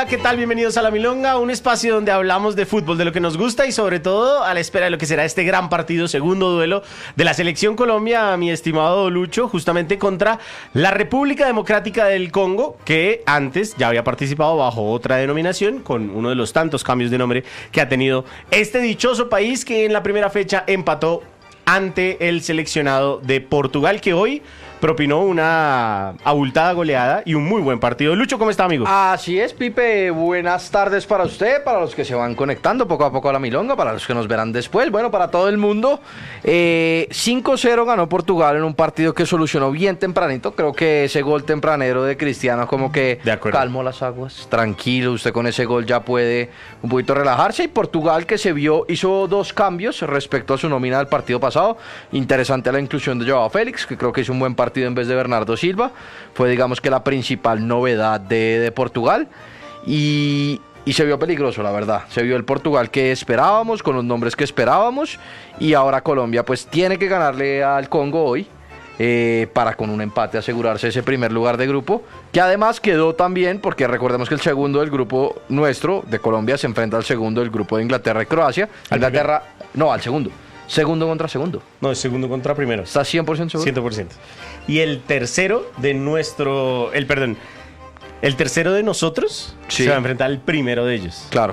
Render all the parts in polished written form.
Hola, ¿qué tal? Bienvenidos a La Milonga, un espacio donde hablamos de fútbol, de lo que nos gusta y sobre todo a la espera de lo que será este gran partido, segundo duelo de la Selección Colombia, mi estimado Lucho, justamente contra la República Democrática del Congo, que antes ya había participado bajo otra denominación, con uno de los tantos cambios de nombre que ha tenido este dichoso país que en la primera fecha empató ante el seleccionado de Portugal, que hoy propinó una abultada goleada y un muy buen partido. Lucho, ¿cómo está, amigo? Así es, Pipe. Buenas tardes para usted, para los que se van conectando poco a poco a La Milonga, para los que nos verán después, bueno, para todo el mundo. 5-0 ganó Portugal en un partido que solucionó bien tempranito. Creo que ese gol tempranero de Cristiano como que calmó las aguas. Tranquilo, usted con ese gol ya puede un poquito relajarse. Y Portugal, que hizo 2 cambios respecto a su nómina del partido pasado. Interesante la inclusión de Joao Félix, que creo que hizo un buen partido en vez de Bernardo Silva. Fue, digamos, que la principal novedad de Portugal y se vio peligroso, la verdad. Se vio el Portugal que esperábamos, con los nombres que esperábamos, y ahora Colombia pues tiene que ganarle al Congo hoy para con un empate asegurarse ese primer lugar de grupo, que además quedó también, porque recordemos que el segundo del grupo nuestro de Colombia se enfrenta al segundo del grupo de Inglaterra y Croacia. Al segundo. Segundo contra segundo. No, es segundo contra primero. ¿Estás 100% seguro? 100%. Y el tercero de el tercero de nosotros se va a enfrentar al primero de ellos. Claro.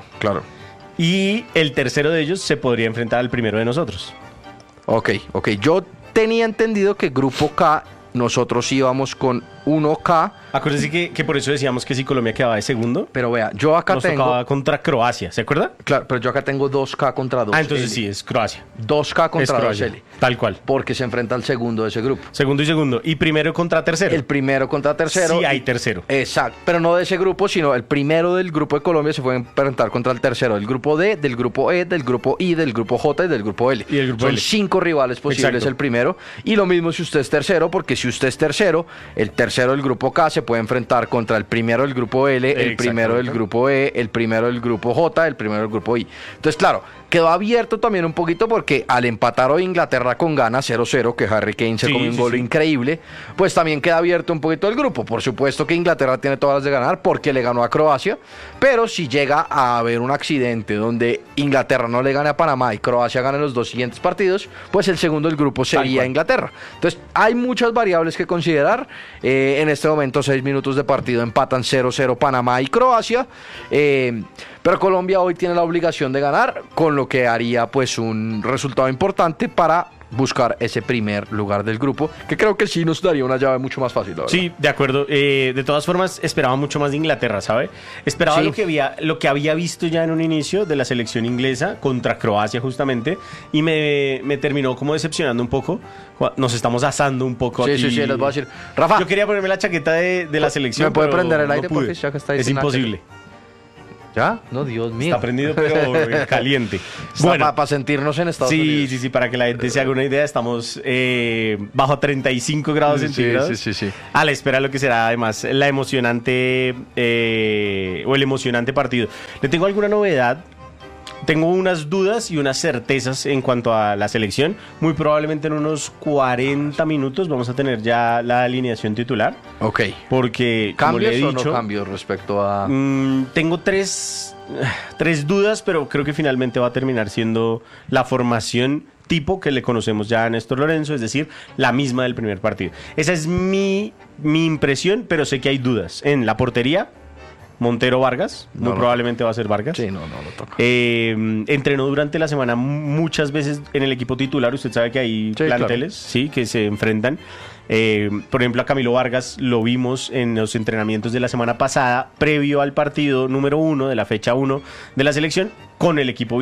Y el tercero de ellos se podría enfrentar al primero de nosotros. Ok. Yo tenía entendido que grupo K nosotros íbamos con 1K. Acuérdese que por eso decíamos que si Colombia quedaba de segundo. Pero vea, yo acá nos tocaba contra Croacia, ¿se acuerda? Claro, pero yo acá tengo 2K contra 2L. Entonces sí, es Croacia. 2K contra 2L. Tal cual. Porque se enfrenta al segundo de ese grupo. Segundo y segundo. Y primero contra tercero. El primero contra tercero. Sí, hay tercero. Exacto. Pero no de ese grupo, sino el primero del grupo de Colombia se puede enfrentar contra el tercero. Del grupo D, del grupo E, del grupo I, del grupo J y del grupo L. Son 5 rivales posibles. Exacto. El primero. Y lo mismo si usted es tercero, porque si usted es tercero, el tercero del grupo K se puede enfrentar contra el primero del grupo L, el primero del grupo E, el primero del grupo J, el primero del grupo I. Entonces, claro, quedó abierto también un poquito porque al empatar hoy Inglaterra con Ghana 0-0, que Harry Kane se comió un gol increíble, pues también queda abierto un poquito el grupo. Por supuesto que Inglaterra tiene todas las de ganar porque le ganó a Croacia, pero si llega a haber un accidente donde Inglaterra no le gane a Panamá y Croacia gane los 2 siguientes partidos, pues el segundo del grupo sería Inglaterra. Entonces, hay muchas variables que considerar. En este momento 6 minutos de partido empatan 0-0 Panamá y Croacia, pero Colombia hoy tiene la obligación de ganar, con lo que haría pues un resultado importante para buscar ese primer lugar del grupo, que creo que sí nos daría una llave mucho más fácil, la verdad. Sí, de acuerdo. De todas formas, esperaba mucho más de Inglaterra, ¿sabe? Esperaba lo que había visto ya en un inicio de la selección inglesa contra Croacia, justamente, y me terminó como decepcionando un poco. Nos estamos asando un poco aquí. Sí, les voy a decir. Rafa, yo quería ponerme la chaqueta de la selección, ¿me puede prender el aire? Porque ya que está es imposible. ¿Ya? No, Dios mío. Está prendido, pero caliente. Bueno, para sentirnos en Estados Unidos. Sí, para que la gente se haga una idea, estamos bajo 35 grados centígrados. Sí. A la espera de lo que será, además, el emocionante partido. ¿Le tengo alguna novedad? Tengo unas dudas y unas certezas en cuanto a la selección. Muy probablemente en unos 40 minutos vamos a tener ya la alineación titular. Ok. Porque, como le he dicho, ¿Cambios o no cambios respecto a...? Tengo tres dudas, pero creo que finalmente va a terminar siendo la formación tipo que le conocemos ya a Néstor Lorenzo, es decir, la misma del primer partido. Esa es mi impresión, pero sé que hay dudas. En la portería, Montero Vargas, muy probablemente va a ser Vargas. Sí, no lo toca. Entrenó durante la semana muchas veces en el equipo titular. Usted sabe que hay planteles, claro, que se enfrentan. Por ejemplo, a Camilo Vargas lo vimos en los entrenamientos de la semana pasada, previo al partido número 1 de la fecha 1 de la selección, con el equipo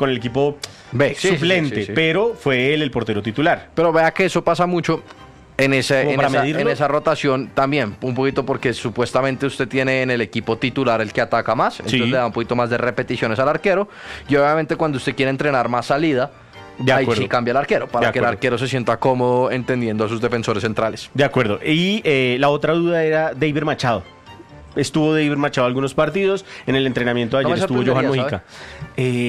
suplente, pero fue él el portero titular. Pero vea que eso pasa mucho en esa rotación también, un poquito porque supuestamente usted tiene en el equipo titular el que ataca más, entonces le da un poquito más de repeticiones al arquero, y obviamente cuando usted quiere entrenar más salida, ahí sí cambia el arquero, para que el arquero se sienta cómodo entendiendo a sus defensores centrales. De acuerdo. Y la otra duda era David Machado. Estuvo David Machado algunos partidos, en el entrenamiento de ayer estuvo Johan Mojica.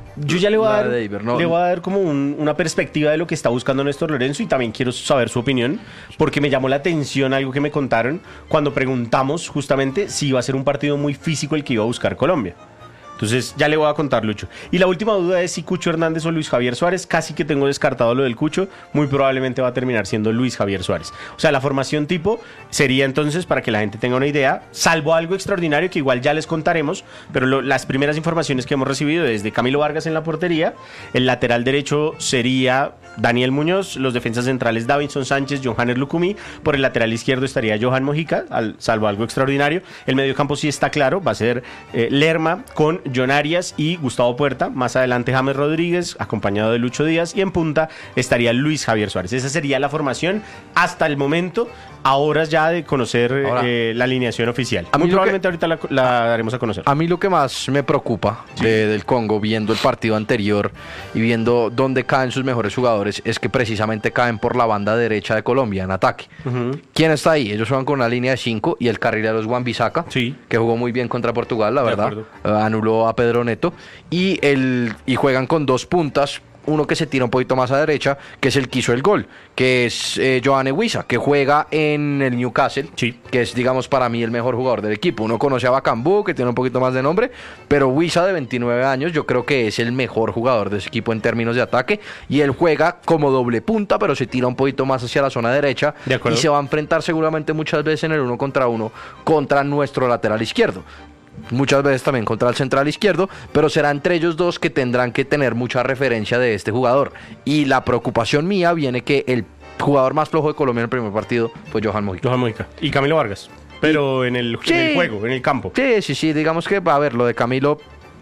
Yo ya le voy a dar como una perspectiva de lo que está buscando Néstor Lorenzo y también quiero saber su opinión porque me llamó la atención algo que me contaron cuando preguntamos justamente si iba a ser un partido muy físico el que iba a buscar Colombia. Entonces ya le voy a contar, Lucho. Y la última duda es si Cucho Hernández o Luis Javier Suárez. Casi que tengo descartado lo del Cucho. Muy probablemente va a terminar siendo Luis Javier Suárez. O sea, la formación tipo sería entonces, para que la gente tenga una idea, salvo algo extraordinario que igual ya les contaremos, pero las primeras informaciones que hemos recibido es de Camilo Vargas en la portería. El lateral derecho sería Daniel Muñoz, los defensas centrales Davinson Sánchez, Johanner Lucumí. Por el lateral izquierdo estaría Johan Mojica, salvo algo extraordinario. El mediocampo sí está claro, va a ser Lerma con John Arias y Gustavo Puerta. Más adelante James Rodríguez, acompañado de Lucho Díaz. Y en punta estaría Luis Javier Suárez. Esa sería la formación hasta el momento, a horas ya de conocer la alineación oficial. Muy probablemente ahorita la daremos a conocer. A mí lo que más me preocupa del Congo, viendo el partido anterior y viendo dónde caen sus mejores jugadores, es que precisamente caen por la banda derecha de Colombia en ataque. ¿Quién está ahí? Ellos juegan con una línea de 5 y el carrilero es Wan-Bissaka, que jugó muy bien contra Portugal, la verdad. Anuló a Pedro Neto y juegan con dos puntas. Uno que se tira un poquito más a derecha, que es el que hizo el gol, que es Yoane Wissa, que juega en el Newcastle, que es, digamos, para mí el mejor jugador del equipo. Uno conoce a Bakambu, que tiene un poquito más de nombre, pero Wissa, de 29 años, yo creo que es el mejor jugador de ese equipo en términos de ataque, y él juega como doble punta, pero se tira un poquito más hacia la zona derecha, y se va a enfrentar seguramente muchas veces en el 1 contra 1 contra nuestro lateral izquierdo. Muchas veces también contra el central izquierdo, pero será entre ellos dos que tendrán que tener mucha referencia de este jugador. Y la preocupación mía viene que el jugador más flojo de Colombia en el primer partido fue Johan Mojica. Y Camilo Vargas, pero en el juego, en el campo. Sí, digamos que, a ver, lo de Camilo,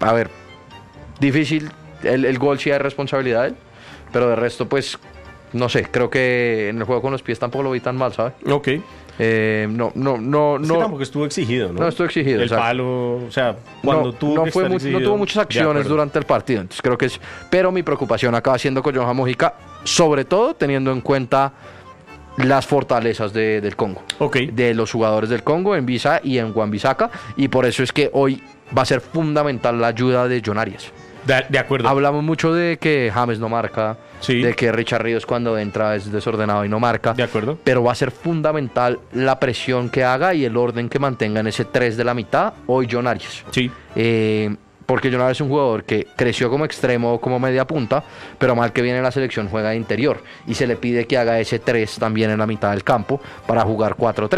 difícil, el gol sí hay responsabilidad de él, pero de resto, pues, no sé, creo que en el juego con los pies tampoco lo vi tan mal, ¿sabes? Ok. No. Es que tampoco estuvo exigido, ¿no? No estuvo exigido. El palo, o sea, cuando tuvo que estar exigido, no tuvo muchas acciones durante el partido. Entonces creo que es. Pero mi preocupación acaba siendo con Johan Mojica, sobre todo teniendo en cuenta las fortalezas del Congo. De los jugadores del Congo, en Visa y en Wan-Bissaka. Y por eso es que hoy va a ser fundamental la ayuda de John Arias. De acuerdo. Hablamos mucho de que James no marca, de que Richard Ríos cuando entra es desordenado y no marca. De acuerdo. Pero va a ser fundamental la presión que haga y el orden que mantenga en ese 3 de la mitad hoy John Arias. Porque John Arias es un jugador que creció como extremo, como media punta, pero mal que viene en la selección juega de interior y se le pide que haga ese 3 también en la mitad del campo para jugar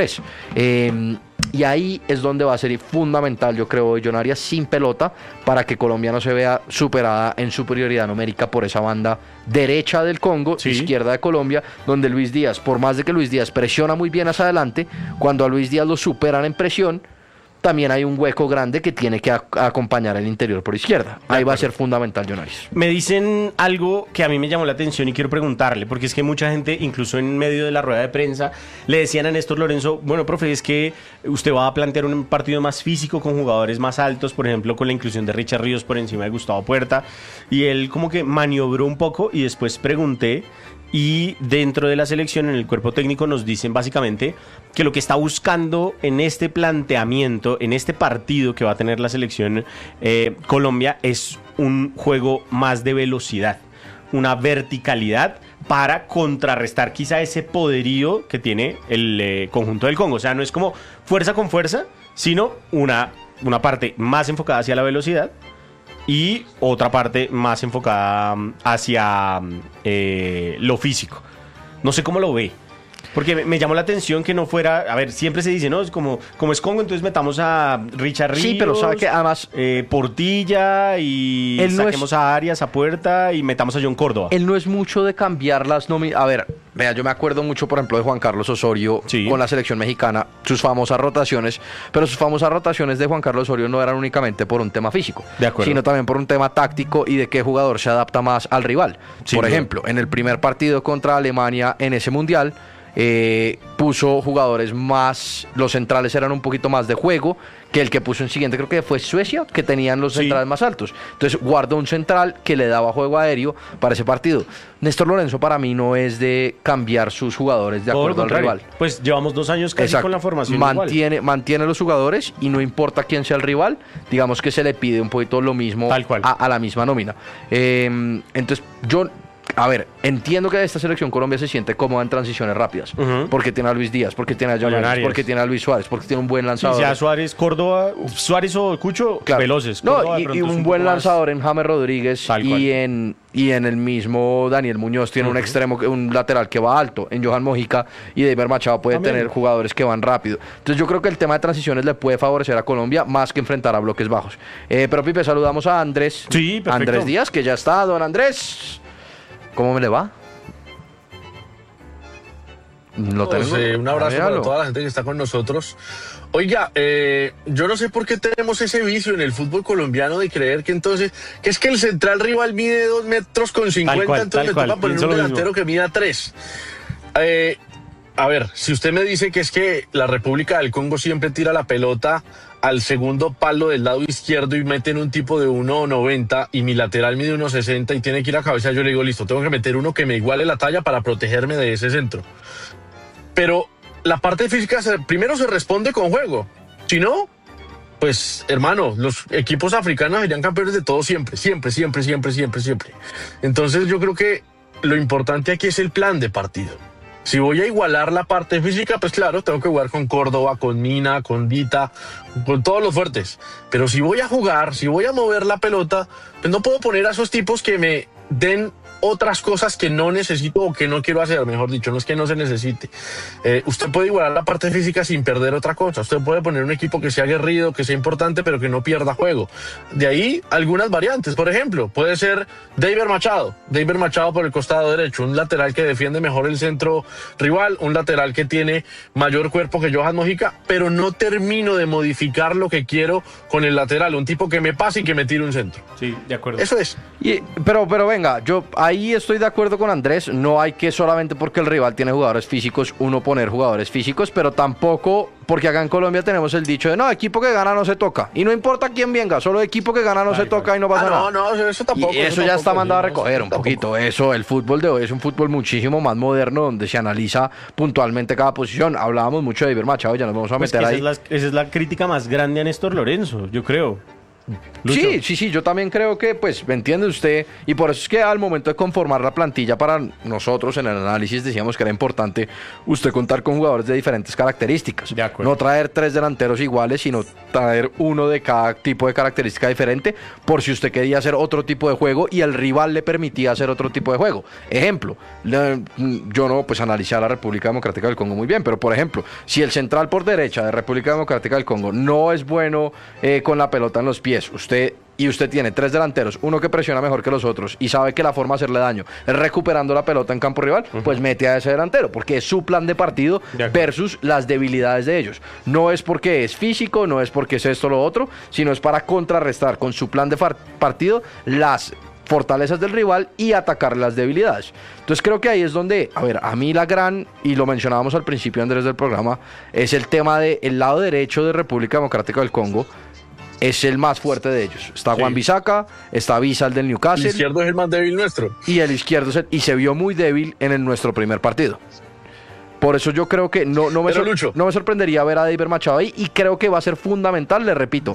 4-3. Y ahí es donde va a ser fundamental, yo creo, John Arias sin pelota para que Colombia no se vea superada en superioridad numérica por esa banda derecha del Congo, izquierda de Colombia, donde Luis Díaz, por más de que Luis Díaz presiona muy bien hacia adelante, cuando a Luis Díaz lo superan en presión, también hay un hueco grande que tiene que acompañar el interior por izquierda. Ahí va a ser fundamental John Arias. Me dicen algo que a mí me llamó la atención y quiero preguntarle, porque es que mucha gente, incluso en medio de la rueda de prensa, le decían a Néstor Lorenzo, bueno, profe, es que usted va a plantear un partido más físico con jugadores más altos, por ejemplo, con la inclusión de Richard Ríos por encima de Gustavo Puerta, y él como que maniobró un poco y después pregunté. Y dentro de la selección, en el cuerpo técnico, nos dicen básicamente que lo que está buscando en este planteamiento, en este partido que va a tener la selección Colombia, es un juego más de velocidad, una verticalidad para contrarrestar quizá ese poderío que tiene el conjunto del Congo. O sea, no es como fuerza con fuerza, sino una parte más enfocada hacia la velocidad y otra parte más enfocada hacia lo físico. No sé cómo lo ve. Porque me llamó la atención que no fuera... A ver, siempre se dice, ¿no? Es como es Congo, entonces metamos a Richard Ríos. Sí, pero sabe que además... Portilla y saquemos a Arias, a Puerta y metamos a John Córdoba. Él no es mucho de cambiar las nóminas. A ver, vea, yo me acuerdo mucho, por ejemplo, de Juan Carlos Osorio con la selección mexicana, sus famosas rotaciones, pero sus famosas rotaciones de Juan Carlos Osorio no eran únicamente por un tema físico, sino también por un tema táctico y de qué jugador se adapta más al rival. Por ejemplo, en el primer partido contra Alemania en ese mundial, puso jugadores más, los centrales eran un poquito más de juego que el que puso en siguiente, creo que fue Suecia, que tenían los centrales más altos. Entonces guardó un central que le daba juego aéreo para ese partido. Néstor Lorenzo para mí no es de cambiar sus jugadores de acuerdo al rival. Pues llevamos 2 años casi con la formación mantiene los jugadores y no importa quién sea el rival, digamos que se le pide un poquito lo mismo a la misma nómina. Entonces a ver, entiendo que esta selección Colombia se siente cómoda en transiciones rápidas, porque tiene a Luis Díaz, porque tiene a John Arias, porque tiene a Luis Suárez, porque tiene un buen lanzador. Sí, sea Suárez, Córdoba, Suárez o Cucho, claro, veloces. Córdoba, y un buen lanzador en James Rodríguez y en el mismo Daniel Muñoz tiene un extremo, un lateral que va alto. En Johan Mojica y Deiber Machado puede tener jugadores que van rápido. Entonces yo creo que el tema de transiciones le puede favorecer a Colombia más que enfrentar a bloques bajos. Pero Pipe, saludamos a Andrés. Sí, perfecto. Andrés Díaz, que ya está. Don Andrés, ¿cómo me le va? Lo tengo. Un abrazo para toda la gente que está con nosotros. Oiga, yo no sé por qué tenemos ese vicio en el fútbol colombiano de creer que entonces, que es que el central rival mide 2,50 metros, entonces le toca poner un delantero que mida 3. A ver, si usted me dice que es que la República del Congo siempre tira la pelota al segundo palo del lado izquierdo y meten un tipo de 1,90 y mi lateral mide 1,60 y tiene que ir a cabeza, yo le digo, listo, tengo que meter uno que me iguale la talla para protegerme de ese centro. Pero la parte física primero se responde con juego. Si no, pues hermano, los equipos africanos serían campeones de todo siempre. Entonces yo creo que lo importante aquí es el plan de partido. Si voy a igualar la parte física, pues claro, tengo que jugar con Córdoba, con Mina, con Dita, con todos los fuertes. Pero si voy a jugar, si voy a mover la pelota, pues no puedo poner a esos tipos que me den otras cosas que no necesito o que no quiero hacer, mejor dicho, no es que no se necesite. Usted puede igualar la parte física sin perder otra cosa. Usted puede poner un equipo que sea aguerrido, que sea importante, pero que no pierda juego. De ahí algunas variantes. Por ejemplo, puede ser Deiber Machado por el costado derecho, un lateral que defiende mejor el centro rival, un lateral que tiene mayor cuerpo que Johan Mojica, pero no termino de modificar lo que quiero con el lateral, un tipo que me pase y que me tire un centro. Sí, de acuerdo. Eso es. Pero venga, yo ahí estoy de acuerdo con Andrés, no hay que solamente porque el rival tiene jugadores físicos, uno poner jugadores físicos, pero tampoco porque acá en Colombia tenemos el dicho de no, equipo que gana no se toca, y no importa quién venga, solo equipo que gana no se toca y no pasa nada. No, eso tampoco. Y eso ya está mandado a recoger un poquito, eso, el fútbol de hoy es un fútbol muchísimo más moderno, donde se analiza puntualmente cada posición. Hablábamos mucho de Deiber Machado, ya nos vamos a meter ahí. Esa es la crítica más grande a Néstor Lorenzo, yo creo. Lucho. Sí, yo también creo que, pues, me entiende usted, y por eso es que al momento de conformar la plantilla para nosotros en el análisis decíamos que era importante usted contar con jugadores de diferentes características, no traer 3 delanteros iguales, sino traer uno de cada tipo de característica diferente, por si usted quería hacer otro tipo de juego y el rival le permitía hacer otro tipo de juego. Ejemplo, yo no, pues, analicé a la República Democrática del Congo muy bien, pero por ejemplo, si el central por derecha de República Democrática del Congo no es bueno con la pelota en los pies, usted tiene 3 delanteros, uno que presiona mejor que los otros y sabe que la forma de hacerle daño es recuperando la pelota en campo rival, pues mete a ese delantero, porque es su plan de partido versus las debilidades de ellos. No es porque es físico, no es porque es esto o lo otro, sino es para contrarrestar con su plan de partido las fortalezas del rival y atacar las debilidades. Entonces creo que ahí es donde, a ver, a mí la gran, y lo mencionábamos al principio, Andrés, del programa, es el tema del lado derecho de República Democrática del Congo. Es el más fuerte de ellos. Está Juan Bisaca, está Visa, del Newcastle. El izquierdo es el más débil nuestro. Y el izquierdo y se vio muy débil en nuestro primer partido. Por eso yo creo que no me sorprendería ver a Deiber Machado ahí, y creo que va a ser fundamental, le repito,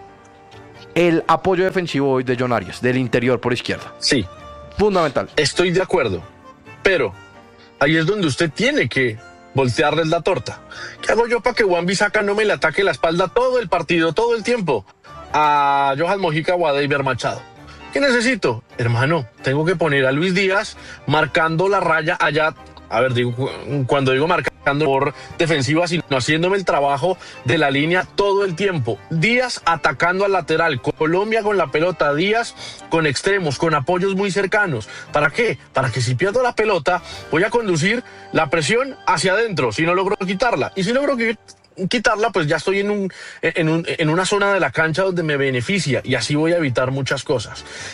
el apoyo defensivo hoy de John Arias, del interior por izquierda. Sí. Fundamental. Estoy de acuerdo, pero ahí es donde usted tiene que voltearles la torta. ¿Qué hago yo para que Juan Bisaca no me le ataque la espalda todo el partido, todo el tiempo, a Johan Mojica o a Deiber Machado? ¿Qué necesito? Hermano, tengo que poner a Luis Díaz marcando la raya allá. A ver, cuando digo marcando por defensiva, sino haciéndome el trabajo de la línea todo el tiempo. Díaz atacando al lateral, Colombia con la pelota, Díaz con extremos, con apoyos muy cercanos. ¿Para qué? Para que si pierdo la pelota, voy a conducir la presión hacia adentro, si no logro quitarla. Y si logro quitarla, pues ya estoy en una zona de la cancha donde me beneficia, y así voy a evitar muchas cosas.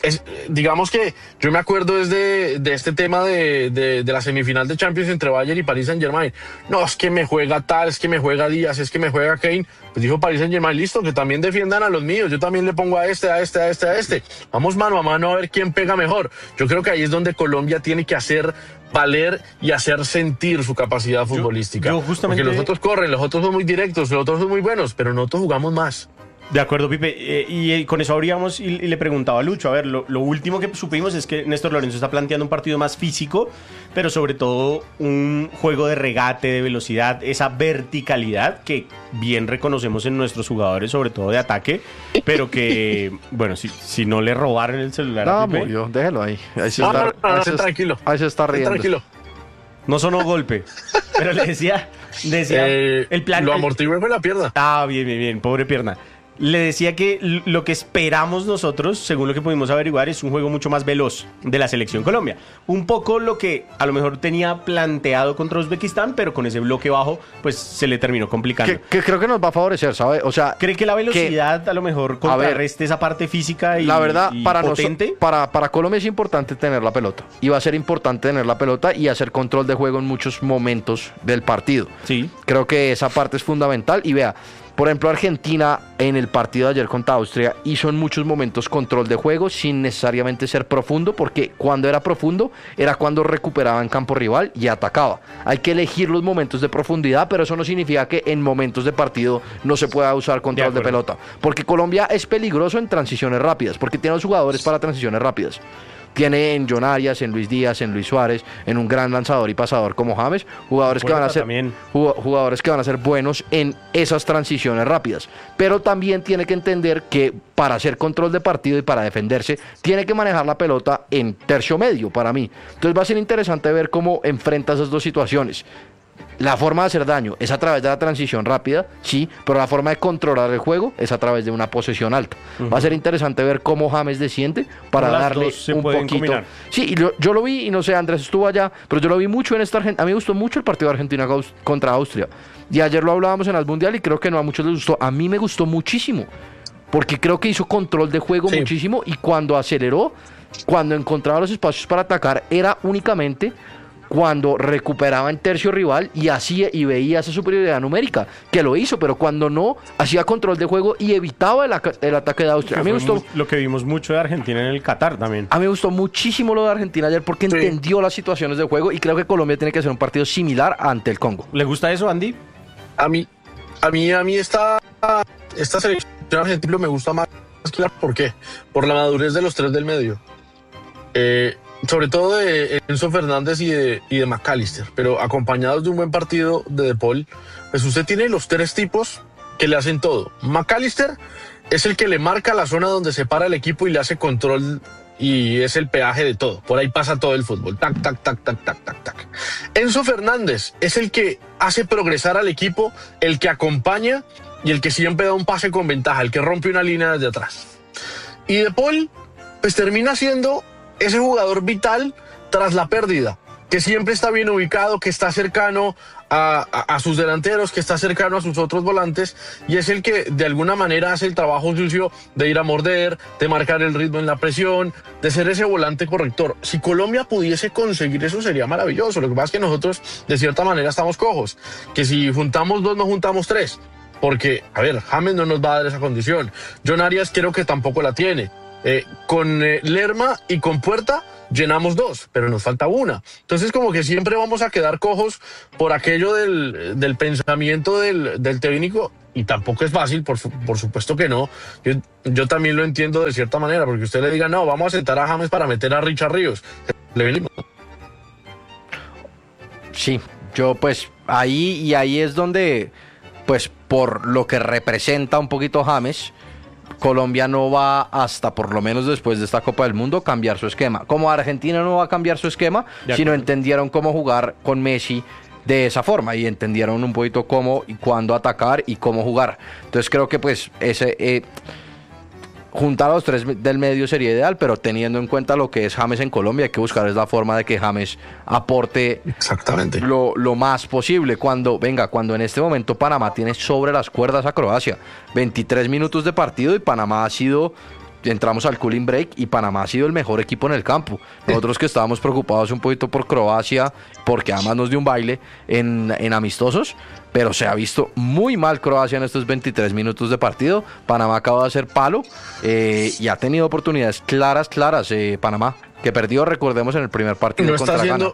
digamos que yo me acuerdo desde de este tema de la semifinal de Champions entre Bayern y Paris Saint-Germain. No, es que me juega tal, es que me juega Díaz, es que me juega Kane. Pues dijo Paris Saint-Germain, listo, que también defiendan a los míos. Yo también le pongo a este. Vamos mano a mano a ver quién pega mejor. Yo creo que ahí es donde Colombia tiene que hacer valer y hacer sentir su capacidad futbolística. Yo justamente... Porque los otros corren, los otros son muy directos, los otros son muy buenos, pero nosotros jugamos más. De acuerdo, Pipe. Y con eso abríamos y le preguntaba a Lucho. A ver, lo último que supimos es que Néstor Lorenzo está planteando un partido más físico, pero sobre todo un juego de regate, de velocidad, esa verticalidad que bien reconocemos en nuestros jugadores, sobre todo de ataque, pero que, bueno, si no le robaron el celular a Pipe... No, déjelo ahí. Ahí se tranquilo. Ahí se está riendo. Tranquilo. No sonó golpe, pero le decía el plan... Lo amortigué con la pierna. Ah, bien, pobre pierna. Le decía que lo que esperamos nosotros, según lo que pudimos averiguar, es un juego mucho más veloz de la Selección Colombia. Un poco lo que a lo mejor tenía planteado contra Uzbekistán, pero con ese bloque bajo, pues se le terminó complicando. Que creo que nos va a favorecer, ¿sabe? O sea, ¿cree que la velocidad a lo mejor contrarreste esa parte física y la verdad, y para potente? Para Colombia es importante tener la pelota. Y va a ser importante tener la pelota y hacer control de juego en muchos momentos del partido. Sí. Creo que esa parte es fundamental. Y vea, por ejemplo, Argentina en el partido de ayer contra Austria hizo en muchos momentos control de juego sin necesariamente ser profundo, porque cuando era profundo era cuando recuperaba en campo rival y atacaba. Hay que elegir los momentos de profundidad, pero eso no significa que en momentos de partido no se pueda usar control de pelota, porque Colombia es peligroso en transiciones rápidas, porque tiene los jugadores para transiciones rápidas. Tiene en John Arias, en Luis Díaz, en Luis Suárez, en un gran lanzador y pasador como James, jugadores que van a ser buenos en esas transiciones rápidas. Pero también tiene que entender que para hacer control de partido y para defenderse, tiene que manejar la pelota en tercio medio para mí. Entonces va a ser interesante ver cómo enfrenta esas dos situaciones. La forma de hacer daño es a través de la transición rápida, sí, pero la forma de controlar el juego es a través de una posesión alta. Va a ser interesante ver cómo James desciende para darle un poquito. Combinar. Sí, y yo lo vi, y no sé, Andrés estuvo allá, pero yo lo vi mucho en esta Argentina. A mí me gustó mucho el partido de Argentina contra Austria. Y ayer lo hablábamos en el Mundial y creo que no a muchos les gustó. A mí me gustó muchísimo, porque creo que hizo control de juego muchísimo, y cuando aceleró, cuando encontraba los espacios para atacar, era únicamente cuando recuperaba en tercio rival y hacía y veía esa superioridad numérica, que lo hizo, pero cuando no, hacía control de juego y evitaba el ataque de Austria. A mí me gustó lo que vimos mucho de Argentina en el Qatar también. A mí me gustó muchísimo lo de Argentina ayer porque entendió las situaciones de juego, y creo que Colombia tiene que hacer un partido similar ante el Congo. ¿Le gusta eso, Andy? A mí esta selección argentina me gusta más. ¿Por qué? Por la madurez de los tres del medio. Sobre todo de Enzo Fernández y de McAllister, pero acompañados de un buen partido de Paul, pues usted tiene los tres tipos que le hacen todo. McAllister es el que le marca la zona donde se para el equipo y le hace control, y es el peaje de todo. Por ahí pasa todo el fútbol. Tac, tac, tac, tac, tac, tac, tac. Enzo Fernández es el que hace progresar al equipo, el que acompaña y el que siempre da un pase con ventaja, el que rompe una línea desde atrás. Y de Paul, pues termina siendo ese jugador vital tras la pérdida, que siempre está bien ubicado, que está cercano a sus delanteros, que está cercano a sus otros volantes, y es el que de alguna manera hace el trabajo sucio de ir a morder, de marcar el ritmo en la presión, de ser ese volante corrector. Si Colombia pudiese conseguir eso sería maravilloso. Lo que pasa es que nosotros de cierta manera estamos cojos, que si juntamos dos no juntamos tres, porque, a ver, James no nos va a dar esa condición. John Arias creo que tampoco la tiene. Con Lerma y con Puerta llenamos dos, pero nos falta una. Entonces como que siempre vamos a quedar cojos por aquello del pensamiento del técnico, y tampoco es fácil, por supuesto que no. Yo también lo entiendo de cierta manera, porque usted le diga, no, vamos a sentar a James para meter a Richard Ríos. Le venimos. Sí, yo pues ahí es donde, pues por lo que representa un poquito James, Colombia no va hasta, por lo menos después de esta Copa del Mundo, cambiar su esquema. Como Argentina no va a cambiar su esquema, sino entendieron cómo jugar con Messi de esa forma, y entendieron un poquito cómo y cuándo atacar y cómo jugar. Entonces creo que pues juntar a los tres del medio sería ideal, pero teniendo en cuenta lo que es James en Colombia, hay que buscar la forma de que James aporte exactamente lo más posible. Cuando en este momento Panamá tiene sobre las cuerdas a Croacia, 23 minutos de partido, y Panamá ha sido entramos al cooling break y Panamá ha sido el mejor equipo en el campo. Nosotros que estábamos preocupados un poquito por Croacia, porque además nos dio un baile en amistosos, pero se ha visto muy mal Croacia en estos 23 minutos de partido. Panamá acaba de hacer palo y ha tenido oportunidades claras, Panamá, que perdió, recordemos, en el primer partido contra Ghana.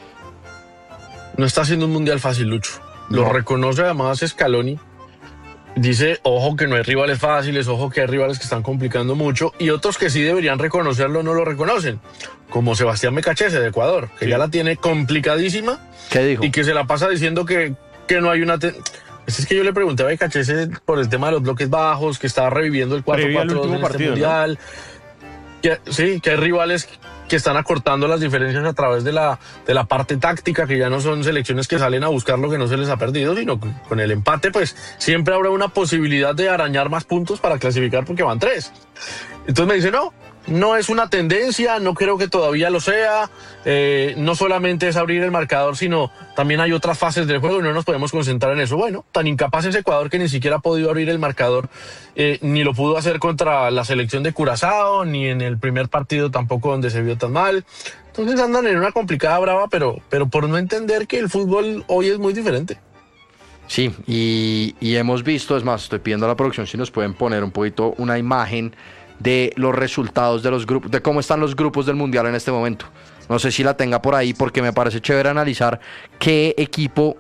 No está haciendo un mundial fácil, Lucho. Lo reconoce además Scaloni. Dice, ojo que no hay rivales fáciles, ojo que hay rivales que están complicando mucho, y otros que sí deberían reconocerlo no lo reconocen, como Sebastián Becachese de Ecuador, que ya la tiene complicadísima. ¿Qué dijo? Y que se la pasa diciendo que no hay una... Es que yo le pregunté a Becachese por el tema de los bloques bajos, que estaba reviviendo el 4-4-2 en este mundial, ¿no? Que hay rivales que están acortando las diferencias a través de la parte táctica, que ya no son selecciones que salen a buscar lo que no se les ha perdido, sino que con el empate pues siempre habrá una posibilidad de arañar más puntos para clasificar porque van 3. Entonces me dice, no es una tendencia, no creo que todavía lo sea, no solamente es abrir el marcador, sino también hay otras fases del juego y no nos podemos concentrar en eso. Bueno, tan incapaz es Ecuador que ni siquiera ha podido abrir el marcador, ni lo pudo hacer contra la selección de Curazao, ni en el primer partido tampoco, donde se vio tan mal. Entonces andan en una complicada brava, pero por no entender que el fútbol hoy es muy diferente. Sí, y hemos visto, es más, estoy pidiendo a la producción si nos pueden poner un poquito una imagen de los resultados de los grupos, de cómo están los grupos del Mundial en este momento. No sé si la tenga por ahí, porque me parece chévere analizar qué equipos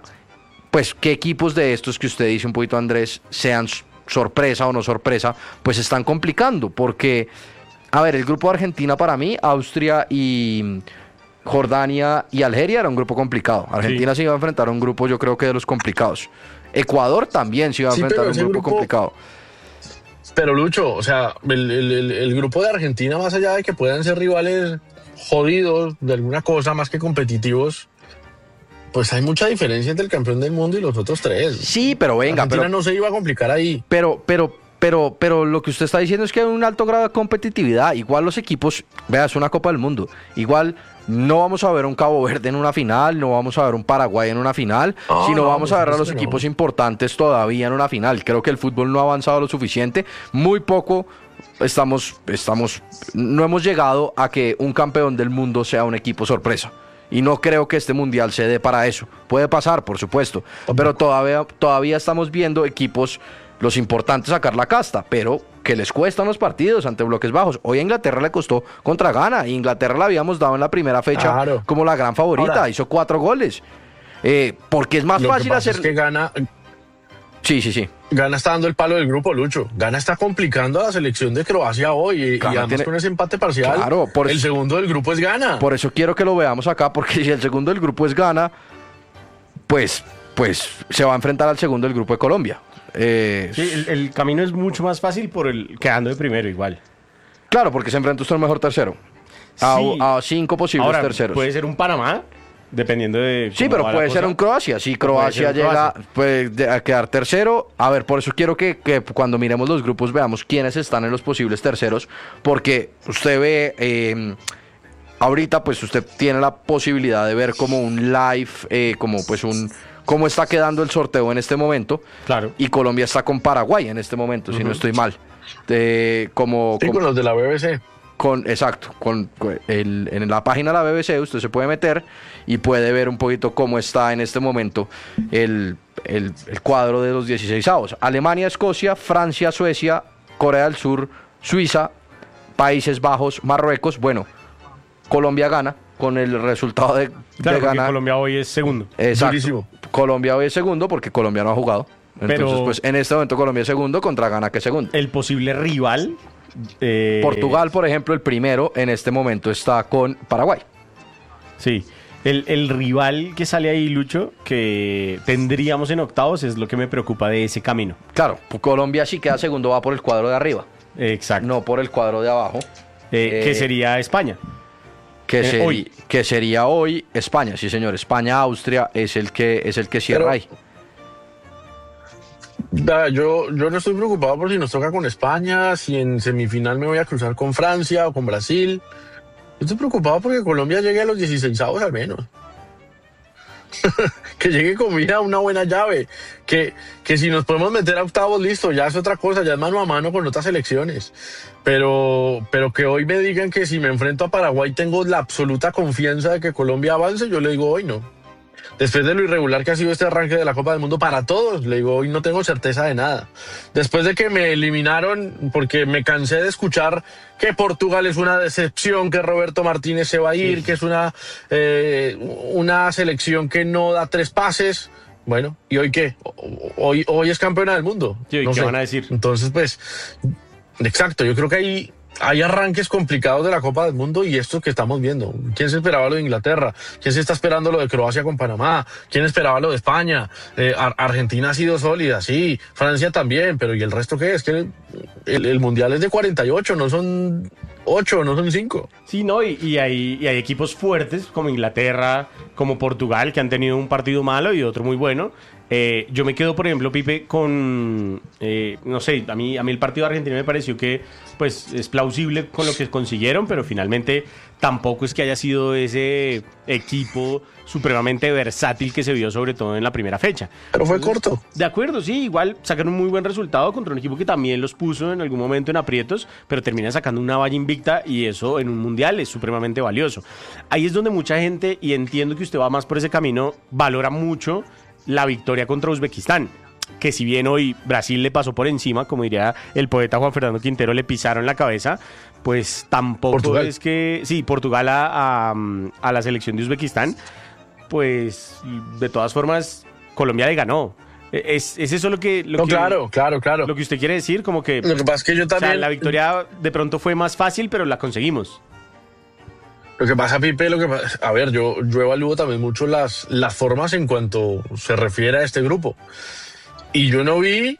de estos que usted dice un poquito, Andrés, sean sorpresa o no sorpresa, pues están complicando, porque, a ver, el grupo de Argentina para mí, Austria y Jordania y Algeria era un grupo complicado. Argentina se iba a enfrentar a un grupo, yo creo que de los complicados. Ecuador también se iba a enfrentar a un grupo complicado. Pero Lucho, o sea, el grupo de Argentina, más allá de que puedan ser rivales jodidos de alguna cosa más que competitivos, pues hay mucha diferencia entre el campeón del mundo y los otros 3. Sí, pero venga, Argentina no se iba a complicar ahí. Pero lo que usted está diciendo es que hay un alto grado de competitividad. Igual los equipos, vea, es una Copa del Mundo. Igual no vamos a ver un Cabo Verde en una final, no vamos a ver un Paraguay en una final, sino vamos a ver a los equipos importantes todavía en una final. Creo que el fútbol no ha avanzado lo suficiente. Muy poco no hemos llegado a que un campeón del mundo sea un equipo sorpresa. Y no creo que este mundial se dé para eso. Puede pasar, por supuesto, pero todavía estamos viendo equipos, los importantes, sacar la casta, pero que les cuestan los partidos ante bloques bajos. Hoy a Inglaterra le costó contra Ghana, y Inglaterra la habíamos dado en la primera fecha como la gran favorita. Ahora, hizo 4 goles. Porque es más fácil hacer... Es que Ghana... Sí. Ghana está dando el palo del grupo, Lucho. Ghana está complicando a la selección de Croacia hoy, y además con ese empate parcial, el segundo del grupo es Ghana. Por eso quiero que lo veamos acá, porque si el segundo del grupo es Ghana, pues se va a enfrentar al segundo del grupo de Colombia. Sí, el camino es mucho más fácil por el quedando de primero igual. Claro, porque se enfrenta usted al mejor tercero. A 5 posibles terceros. Puede ser un Panamá, dependiendo de... Sí, pero puede ser un Croacia. Si Croacia llega a quedar tercero. A ver, por eso quiero que cuando miremos los grupos veamos quiénes están en los posibles terceros. Porque usted ve... ahorita pues usted tiene la posibilidad de ver como un live, cómo está quedando el sorteo en este momento. Claro. Y Colombia está con Paraguay en este momento, si no estoy mal. Con los de la BBC. En la página de la BBC usted se puede meter y puede ver un poquito cómo está en este momento el cuadro de los 16avos. Alemania, Escocia, Francia, Suecia, Corea del Sur, Suiza, Países Bajos, Marruecos. Bueno, Colombia gana con el resultado de Ghana. Colombia hoy es segundo. Exacto. Durísimo. Colombia hoy es segundo porque Colombia no ha jugado. Entonces, pues en este momento Colombia es segundo contra Ghana, que es segundo. El posible rival... Portugal, por ejemplo, el primero en este momento está con Paraguay. Sí. El rival que sale ahí, Lucho, que tendríamos en octavos, es lo que me preocupa de ese camino. Claro, Colombia si queda segundo va por el cuadro de arriba. Exacto. No por el cuadro de abajo. Que sería España. Que sería hoy España, sí señor. España-Austria es el que cierra ahí. Yo no estoy preocupado por si nos toca con España, si en semifinal me voy a cruzar con Francia o con Brasil. Yo estoy preocupado porque Colombia llegue a los 16avos al menos. que llegue con vida una buena llave, que si nos podemos meter a octavos, listo, ya es otra cosa, ya es mano a mano con otras selecciones, pero que hoy me digan que si me enfrento a Paraguay tengo la absoluta confianza de que Colombia avance, yo le digo hoy no. Después de lo irregular que ha sido este arranque de la Copa del Mundo para todos, le digo, hoy no tengo certeza de nada. Después de que me eliminaron, porque me cansé de escuchar que Portugal es una decepción, que Roberto Martínez se va a ir, que es una selección que no da 3 pases. Bueno, ¿y hoy qué? Hoy es campeona del mundo. Sí, ¿y qué van a decir? Entonces, pues, exacto, yo creo que hay arranques complicados de la Copa del Mundo y esto que estamos viendo. ¿Quién se esperaba lo de Inglaterra? ¿Quién se está esperando lo de Croacia con Panamá? ¿Quién esperaba lo de España? Argentina ha sido sólida, sí. Francia también, pero ¿y el resto qué? Es que el Mundial es de 48, no son 8, no son 5. Sí, no, y hay equipos fuertes como Inglaterra, como Portugal, que han tenido un partido malo y otro muy bueno. Yo me quedo, por ejemplo, Pipe, con, no sé, a mí el partido de Argentina me pareció que pues es plausible con lo que consiguieron, pero finalmente tampoco es que haya sido ese equipo supremamente versátil que se vio sobre todo en la primera fecha. Pero fue corto. De acuerdo, sí, igual sacaron un muy buen resultado contra un equipo que también los puso en algún momento en aprietos, pero termina sacando una valla invicta y eso en un mundial es supremamente valioso. Ahí es donde mucha gente, y entiendo que usted va más por ese camino, valora mucho la victoria contra Uzbekistán, que si bien hoy Brasil le pasó por encima, como diría el poeta Juan Fernando Quintero, le pisaron la cabeza, pues tampoco Portugal. Es que... Sí, Portugal a la selección de Uzbekistán, pues de todas formas Colombia le ganó. ¿Es eso lo que... Claro. Lo que usted quiere decir, como que... Lo que pasa es que yo también... O sea, la victoria de pronto fue más fácil, pero la conseguimos. Lo que pasa, Pipe, a ver, yo evalúo también mucho las formas en cuanto se refiere a este grupo. Y yo no vi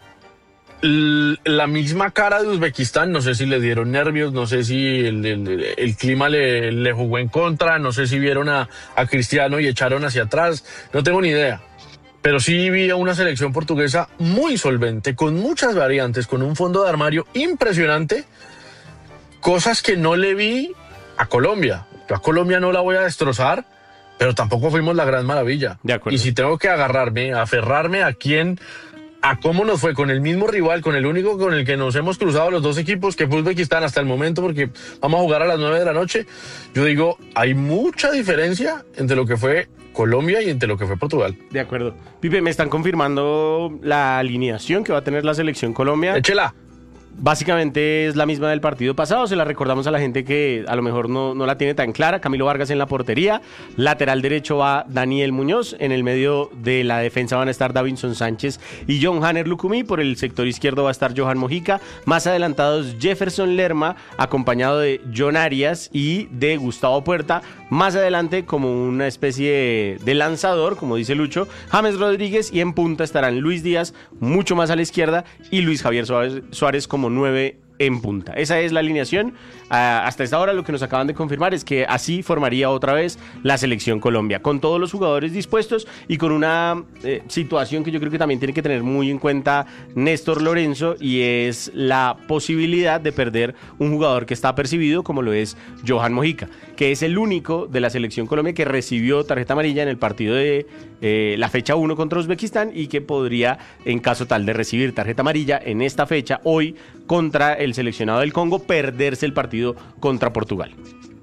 la misma cara de Uzbekistán, no sé si le dieron nervios, no sé si el clima le jugó en contra, no sé si vieron a Cristiano y echaron hacia atrás, no tengo ni idea. Pero sí vi a una selección portuguesa muy solvente, con muchas variantes, con un fondo de armario impresionante, cosas que no le vi a Colombia. Yo a Colombia no la voy a destrozar, pero tampoco fuimos la gran maravilla. De acuerdo. Y si tengo que aferrarme a cómo nos fue con el mismo rival, con el único con el que nos hemos cruzado los dos equipos, que fue Uzbekistán hasta el momento, porque vamos a jugar a las 9 de la noche, yo digo, hay mucha diferencia entre lo que fue Colombia y entre lo que fue Portugal. De acuerdo. Pipe, me están confirmando la alineación que va a tener la selección Colombia. Échela. Básicamente es la misma del partido pasado, se la recordamos a la gente que a lo mejor no la tiene tan clara. Camilo Vargas en la portería, lateral derecho va Daniel Muñoz, en el medio de la defensa van a estar Davinson Sánchez y John Hanner Lucumí, por el sector izquierdo va a estar Johan Mojica, más adelantados Jefferson Lerma, acompañado de John Arias y de Gustavo Puerta, más adelante como una especie de lanzador, como dice Lucho, James Rodríguez, y en punta estarán Luis Díaz, mucho más a la izquierda, y Luis Javier Suárez como 9 en punta. Esa es la alineación. Hasta esta hora lo que nos acaban de confirmar es que así formaría otra vez la selección Colombia, con todos los jugadores dispuestos y con una situación que yo creo que también tiene que tener muy en cuenta Néstor Lorenzo, y es la posibilidad de perder un jugador que está apercibido, como lo es Johan Mojica, que es el único de la selección Colombia que recibió tarjeta amarilla en el partido de la fecha 1 contra Uzbekistán, y que podría, en caso tal de recibir tarjeta amarilla en esta fecha, hoy contra el seleccionado del Congo, perderse el partido contra Portugal.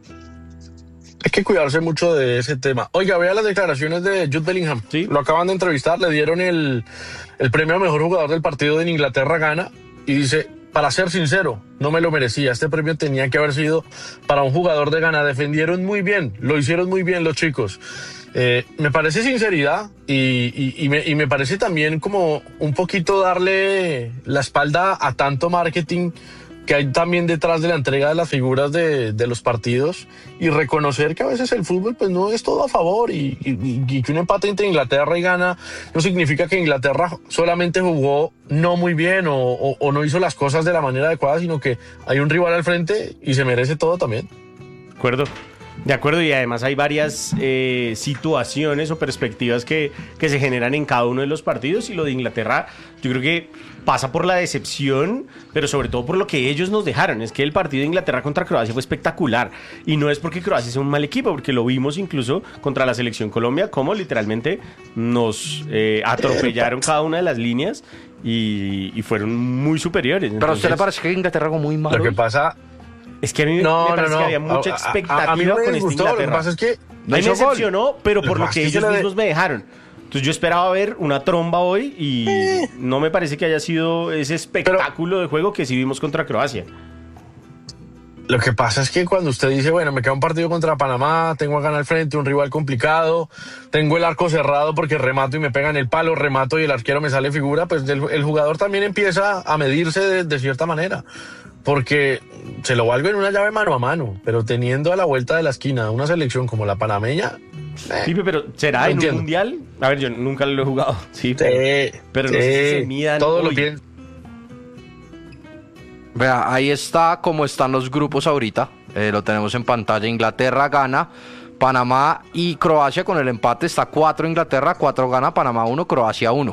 Hay que cuidarse mucho de ese tema. Oiga, vea las declaraciones de Jude Bellingham. ¿Sí? Lo acaban de entrevistar, le dieron el premio a mejor jugador del partido en Inglaterra-Ghana y dice, para ser sincero, no me lo merecía. Este premio tenía que haber sido para un jugador de Ghana. Defendieron muy bien, lo hicieron muy bien los chicos. Me parece sinceridad y me parece también como un poquito darle la espalda a tanto marketing que hay también detrás de la entrega de las figuras de los partidos, y reconocer que a veces el fútbol pues no es todo a favor, y que un empate entre Inglaterra y Ghana no significa que Inglaterra solamente jugó no muy bien o no hizo las cosas de la manera adecuada, sino que hay un rival al frente y se merece todo también. De acuerdo. De acuerdo, y además hay varias situaciones o perspectivas que se generan en cada uno de los partidos, y lo de Inglaterra yo creo que pasa por la decepción, pero sobre todo por lo que ellos nos dejaron. Es que el partido de Inglaterra contra Croacia fue espectacular, y no es porque Croacia sea un mal equipo, porque lo vimos incluso contra la selección Colombia, como literalmente nos atropellaron cada una de las líneas y fueron muy superiores. Pero a usted le parece que Inglaterra jugó muy mal. Lo que pasa... Es que a mí me parece que había mucha expectativa a mí no me con este gustó, Inglaterra. Lo que pasa es que... A mí me decepcionó, pero por lo que ellos le... mismos me dejaron. Entonces yo esperaba ver una tromba hoy y no me parece que haya sido ese espectáculo de juego que sí vimos contra Croacia. Lo que pasa es que cuando usted dice, bueno, me queda un partido contra Panamá, tengo a ganar al frente, un rival complicado, tengo el arco cerrado porque remato y me pegan el palo, remato y el arquero me sale figura, pues el jugador también empieza a medirse de cierta manera. Porque se lo valgo en una llave mano a mano, pero teniendo a la vuelta de la esquina una selección como la panameña... Sí, pero ¿será en un mundial? A ver, yo nunca lo he jugado. Sí, pero no sé si se midan todo hoy. lo bien. Vea, ahí está cómo están los grupos ahorita. Lo tenemos en pantalla. Inglaterra gana, Panamá y Croacia con el empate. Está 4 Inglaterra, 4 gana, Panamá 1, Croacia 1.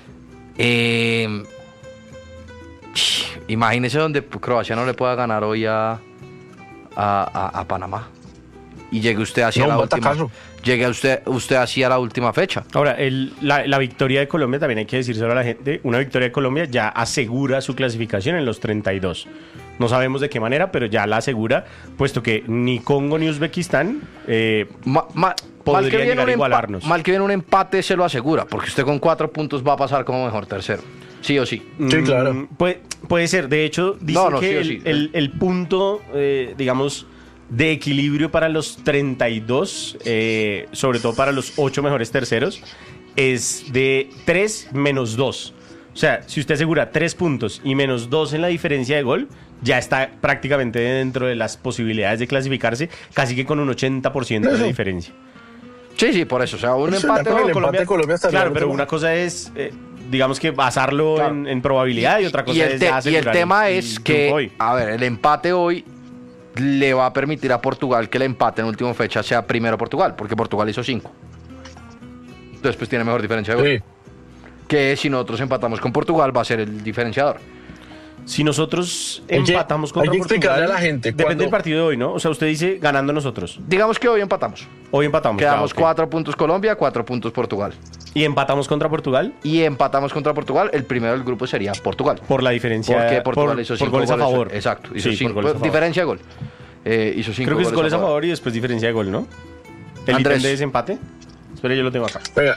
Imagínese donde Croacia no le pueda ganar hoy a Panamá. Y llegue usted hacia la última. Llegue usted hacia la última fecha. Ahora, la victoria de Colombia, también hay que decírselo a la gente, una victoria de Colombia ya asegura su clasificación en los 32. No sabemos de qué manera, pero ya la asegura, puesto que ni Congo ni Uzbekistán podrían llegar a igualarnos. Mal que viene un empate se lo asegura, porque usted con 4 puntos va a pasar como mejor tercero. Sí o sí. Sí, claro. Puede ser. De hecho, dicen que sí. El punto, digamos, de equilibrio para los 32, sobre todo para los 8 mejores terceros, es de 3 menos 2. O sea, si usted asegura 3 puntos y menos 2 en la diferencia de gol, ya está prácticamente dentro de las posibilidades de clasificarse, casi que con un 80% de diferencia. Sí, por eso. O sea, un empate con Colombia está claro, pero una cosa es... digamos que basarlo claro. en probabilidad, y otra cosa es y el tema es que hoy. A ver, el empate hoy le va a permitir a Portugal que el empate en última fecha sea primero Portugal, porque Portugal hizo 5. Entonces pues tiene mejor diferencia de gol. Sí. Que si nosotros empatamos con Portugal va a ser el diferenciador. Si nosotros empatamos contra Portugal, a la gente, depende del partido de hoy, ¿no? O sea, usted dice ganando nosotros. Digamos que hoy empatamos. Hoy empatamos. Quedamos 4 puntos Colombia, 4 puntos Portugal. ¿Y empatamos contra Portugal? Y empatamos contra Portugal. El primero del grupo sería Portugal. Por la diferencia. Porque Portugal hizo 5 goles a favor. Exacto. Hizo sí, 5 diferencia de gol. Hizo 5 Creo que es goles a favor y después diferencia de gol, ¿no? ¿El ítem de desempate? Espera, yo lo tengo acá. Venga,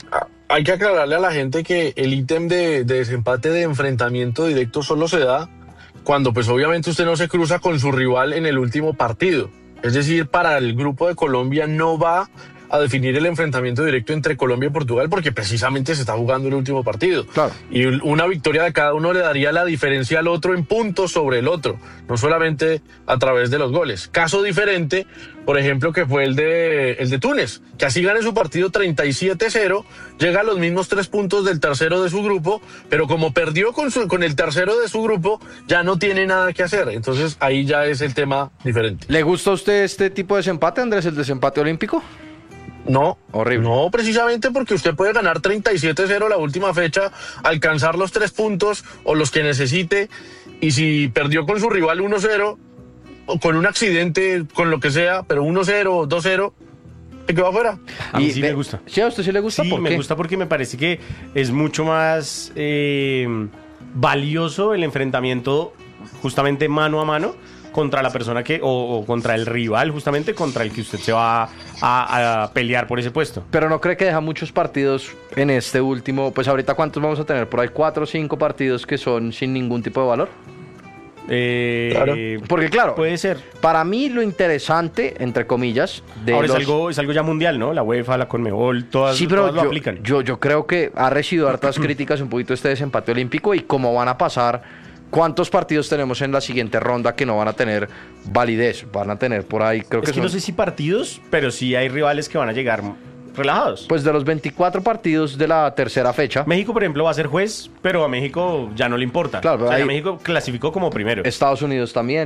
hay que aclararle a la gente que el ítem de desempate de enfrentamiento directo solo se da cuando pues obviamente usted no se cruza con su rival en el último partido. Es decir, para el grupo de Colombia no va a definir el enfrentamiento directo entre Colombia y Portugal porque precisamente se está jugando el último partido. Claro. Y una victoria de cada uno le daría la diferencia al otro en puntos sobre el otro, no solamente a través de los goles. Caso diferente, por ejemplo, que fue el de Túnez, que así gane su partido 37-0, llega a los mismos 3 puntos del tercero de su grupo, pero como perdió con el tercero de su grupo, ya no tiene nada que hacer. Entonces ahí ya es el tema diferente. ¿Le gusta a usted este tipo de desempate, Andrés, el desempate olímpico? No, horrible. No, precisamente porque usted puede ganar 37-0 la última fecha, alcanzar los 3 puntos o los que necesite, y si perdió con su rival 1-0, o con un accidente, con lo que sea, pero 1-0, 2-0, se quedó afuera. A mí sí me gusta. ¿Sí a usted sí le gusta? Sí, me gusta porque me parece que es mucho más valioso el enfrentamiento justamente mano a mano contra la persona o contra el rival, justamente contra el que usted se va a pelear por ese puesto. Pero ¿no cree que deja muchos partidos en este último? Pues ahorita ¿cuántos vamos a tener? Por ahí 4 o 5 partidos que son sin ningún tipo de valor. Claro. Porque claro, puede ser. Para mí lo interesante, entre comillas, ahora es algo ya mundial, ¿no? La UEFA, la Conmebol, todas lo aplican. Yo creo que ha recibido hartas críticas un poquito este desempate olímpico y cómo van a pasar. ¿Cuántos partidos tenemos en la siguiente ronda que no van a tener validez? Van a tener por ahí, creo que no sé si partidos, pero sí hay rivales que van a llegar relajados. Pues de los 24 partidos de la tercera fecha. México, por ejemplo, va a ser juez, pero a México ya no le importa. Claro, o sea, México clasificó como primero. Estados Unidos también.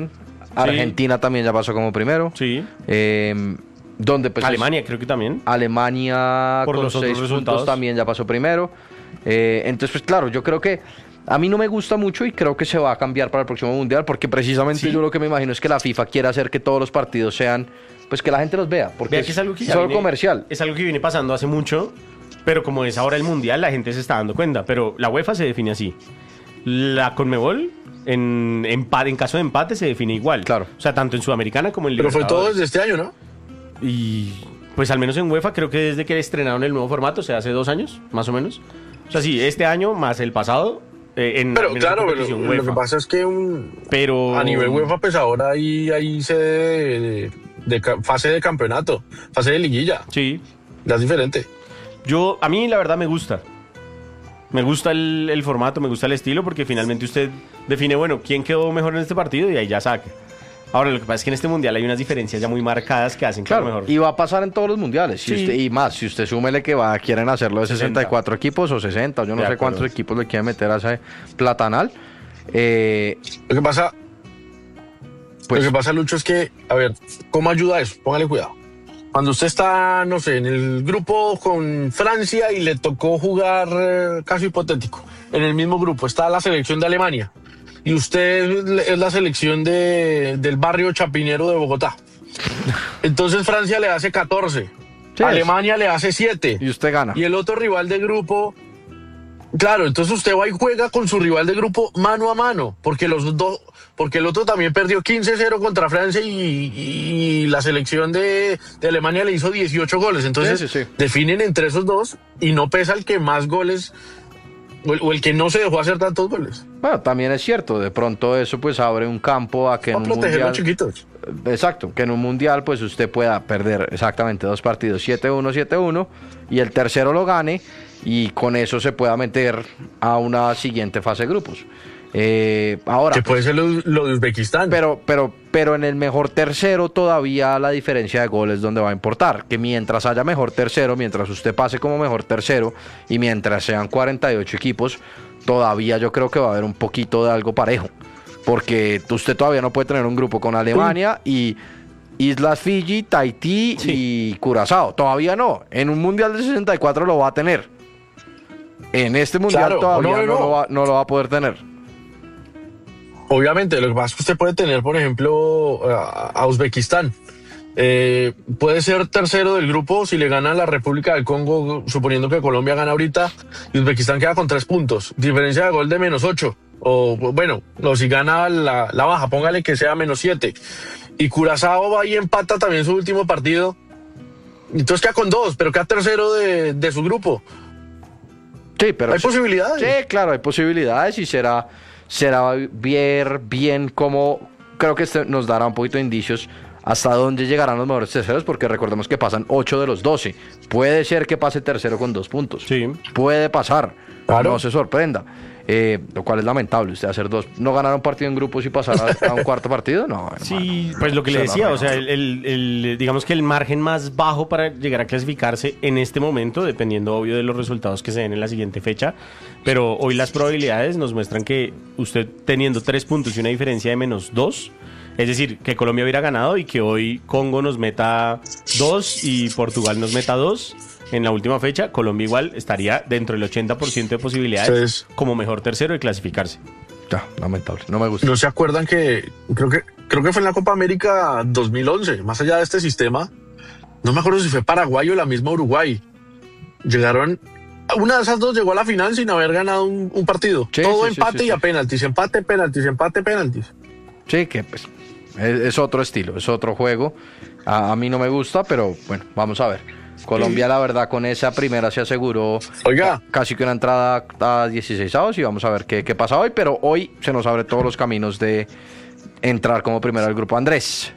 Argentina también ya pasó como primero. Sí. Donde pues Alemania creo que también. Alemania por con los 6 otros puntos resultados también ya pasó primero. Entonces pues claro, yo creo que a mí no me gusta mucho y creo que se va a cambiar para el próximo mundial porque precisamente yo lo que me imagino es que la FIFA quiere hacer que todos los partidos sean, pues que la gente los vea, porque Vea que es algo que es ya algo viene, comercial. Es algo que viene pasando hace mucho, pero como es ahora el mundial, la gente se está dando cuenta. Pero la UEFA se define así. La Conmebol, en caso de empate, se define igual. Claro. O sea, tanto en Sudamericana como en Pero Libertadores. fue todo desde este año, ¿no? Y pues al menos en UEFA creo que desde que estrenaron el nuevo formato, o sea, hace 2 años, más o menos. O sea, sí, este año más el pasado. Pero claro, lo que pasa es que a nivel UEFA, pues ahora hay sede de fase de campeonato, fase de liguilla. Sí. Ya es diferente. A mí la verdad me gusta. Me gusta el formato, me gusta el estilo, porque finalmente usted define, bueno, quién quedó mejor en este partido y ahí ya saca. Ahora, lo que pasa es que en este mundial hay unas diferencias ya muy marcadas que hacen que Claro, lo mejor. y va a pasar en todos los mundiales. Sí. Y más, si usted súmele que quieren hacerlo de 64 equipos o 60, yo no sé cuántos equipos le quieren meter a ese platanal. Lo que pasa, Lucho, es que, a ver, ¿cómo ayuda eso? Póngale cuidado. Cuando usted está, no sé, en el grupo con Francia y le tocó jugar, caso hipotético, en el mismo grupo está la selección de Alemania y usted es la selección del barrio chapinero de Bogotá. Entonces Francia le hace 14, sí, Alemania le hace 7. Y usted gana. Y el otro rival de grupo, claro, entonces usted va y juega con su rival de grupo mano a mano, porque el otro también perdió 15-0 contra Francia y la selección de Alemania le hizo 18 goles. Entonces definen entre esos dos y no pesa el que más goles o el que no se dejó hacer tantos goles. Bueno, también es cierto, de pronto eso pues abre un campo a que en un proteger mundial, a los chiquitos. Exacto, que en un mundial pues usted pueda perder exactamente 2 partidos, 7-1, 7-1, y el tercero lo gane y con eso se pueda meter a una siguiente fase de grupos. Ahora que puede ser lo de Uzbekistán. Pero en el mejor tercero todavía la diferencia de goles donde va a importar, que mientras haya mejor tercero, mientras usted pase como mejor tercero y mientras sean 48 equipos, todavía yo creo que va a haber un poquito de algo parejo, porque usted todavía no puede tener un grupo con Alemania y Islas Fiji, Tahití y Curazao, todavía no. En un mundial de 64 lo va a tener. En este mundial todavía no lo va a poder tener. Obviamente, lo que pasa es que usted puede tener, por ejemplo, a Uzbekistán. Puede ser tercero del grupo si le gana a la República del Congo, suponiendo que Colombia gana ahorita, y Uzbekistán queda con 3 puntos. Diferencia de gol de -8. O bueno, no, si gana la baja, póngale que sea -7. Y Curazao va y empata también su último partido. Entonces queda con 2, pero queda tercero de su grupo. Sí, pero hay posibilidades. Sí, claro, hay posibilidades y será ver bien cómo, creo que nos dará un poquito de indicios hasta dónde llegarán los mejores terceros, porque recordemos que pasan 8 de los 12. Puede ser que pase tercero con 2 puntos. Sí. Puede pasar. Claro. No se sorprenda. Lo cual es lamentable, usted hacer 2, no ganar un partido en grupos y pasar a un cuarto partido, no. Sí, hermano, pues lo que le decía, o sea, digamos que el margen más bajo para llegar a clasificarse en este momento, dependiendo obvio de los resultados que se den en la siguiente fecha, pero hoy las probabilidades nos muestran que usted teniendo 3 puntos y una diferencia de -2, es decir, que Colombia hubiera ganado y que hoy Congo nos meta 2 y Portugal nos meta 2. En la última fecha, Colombia igual estaría dentro del 80% de posibilidades como mejor tercero de clasificarse. Ya, lamentable, no me gusta. ¿No se acuerdan que creo que fue en la Copa América 2011, más allá de este sistema? No me acuerdo si fue Paraguay o la misma Uruguay. Una de esas dos llegó a la final sin haber ganado un partido. Sí, todo sí, empate sí, y a penaltis, empate, penaltis. Sí, que pues es otro estilo, es otro juego. A mí no me gusta, pero bueno, vamos a ver. Colombia, la verdad, con esa primera se aseguró casi que una entrada a 16avos y vamos a ver qué pasa hoy, pero hoy se nos abren todos los caminos de entrar como primero al grupo. Andrés.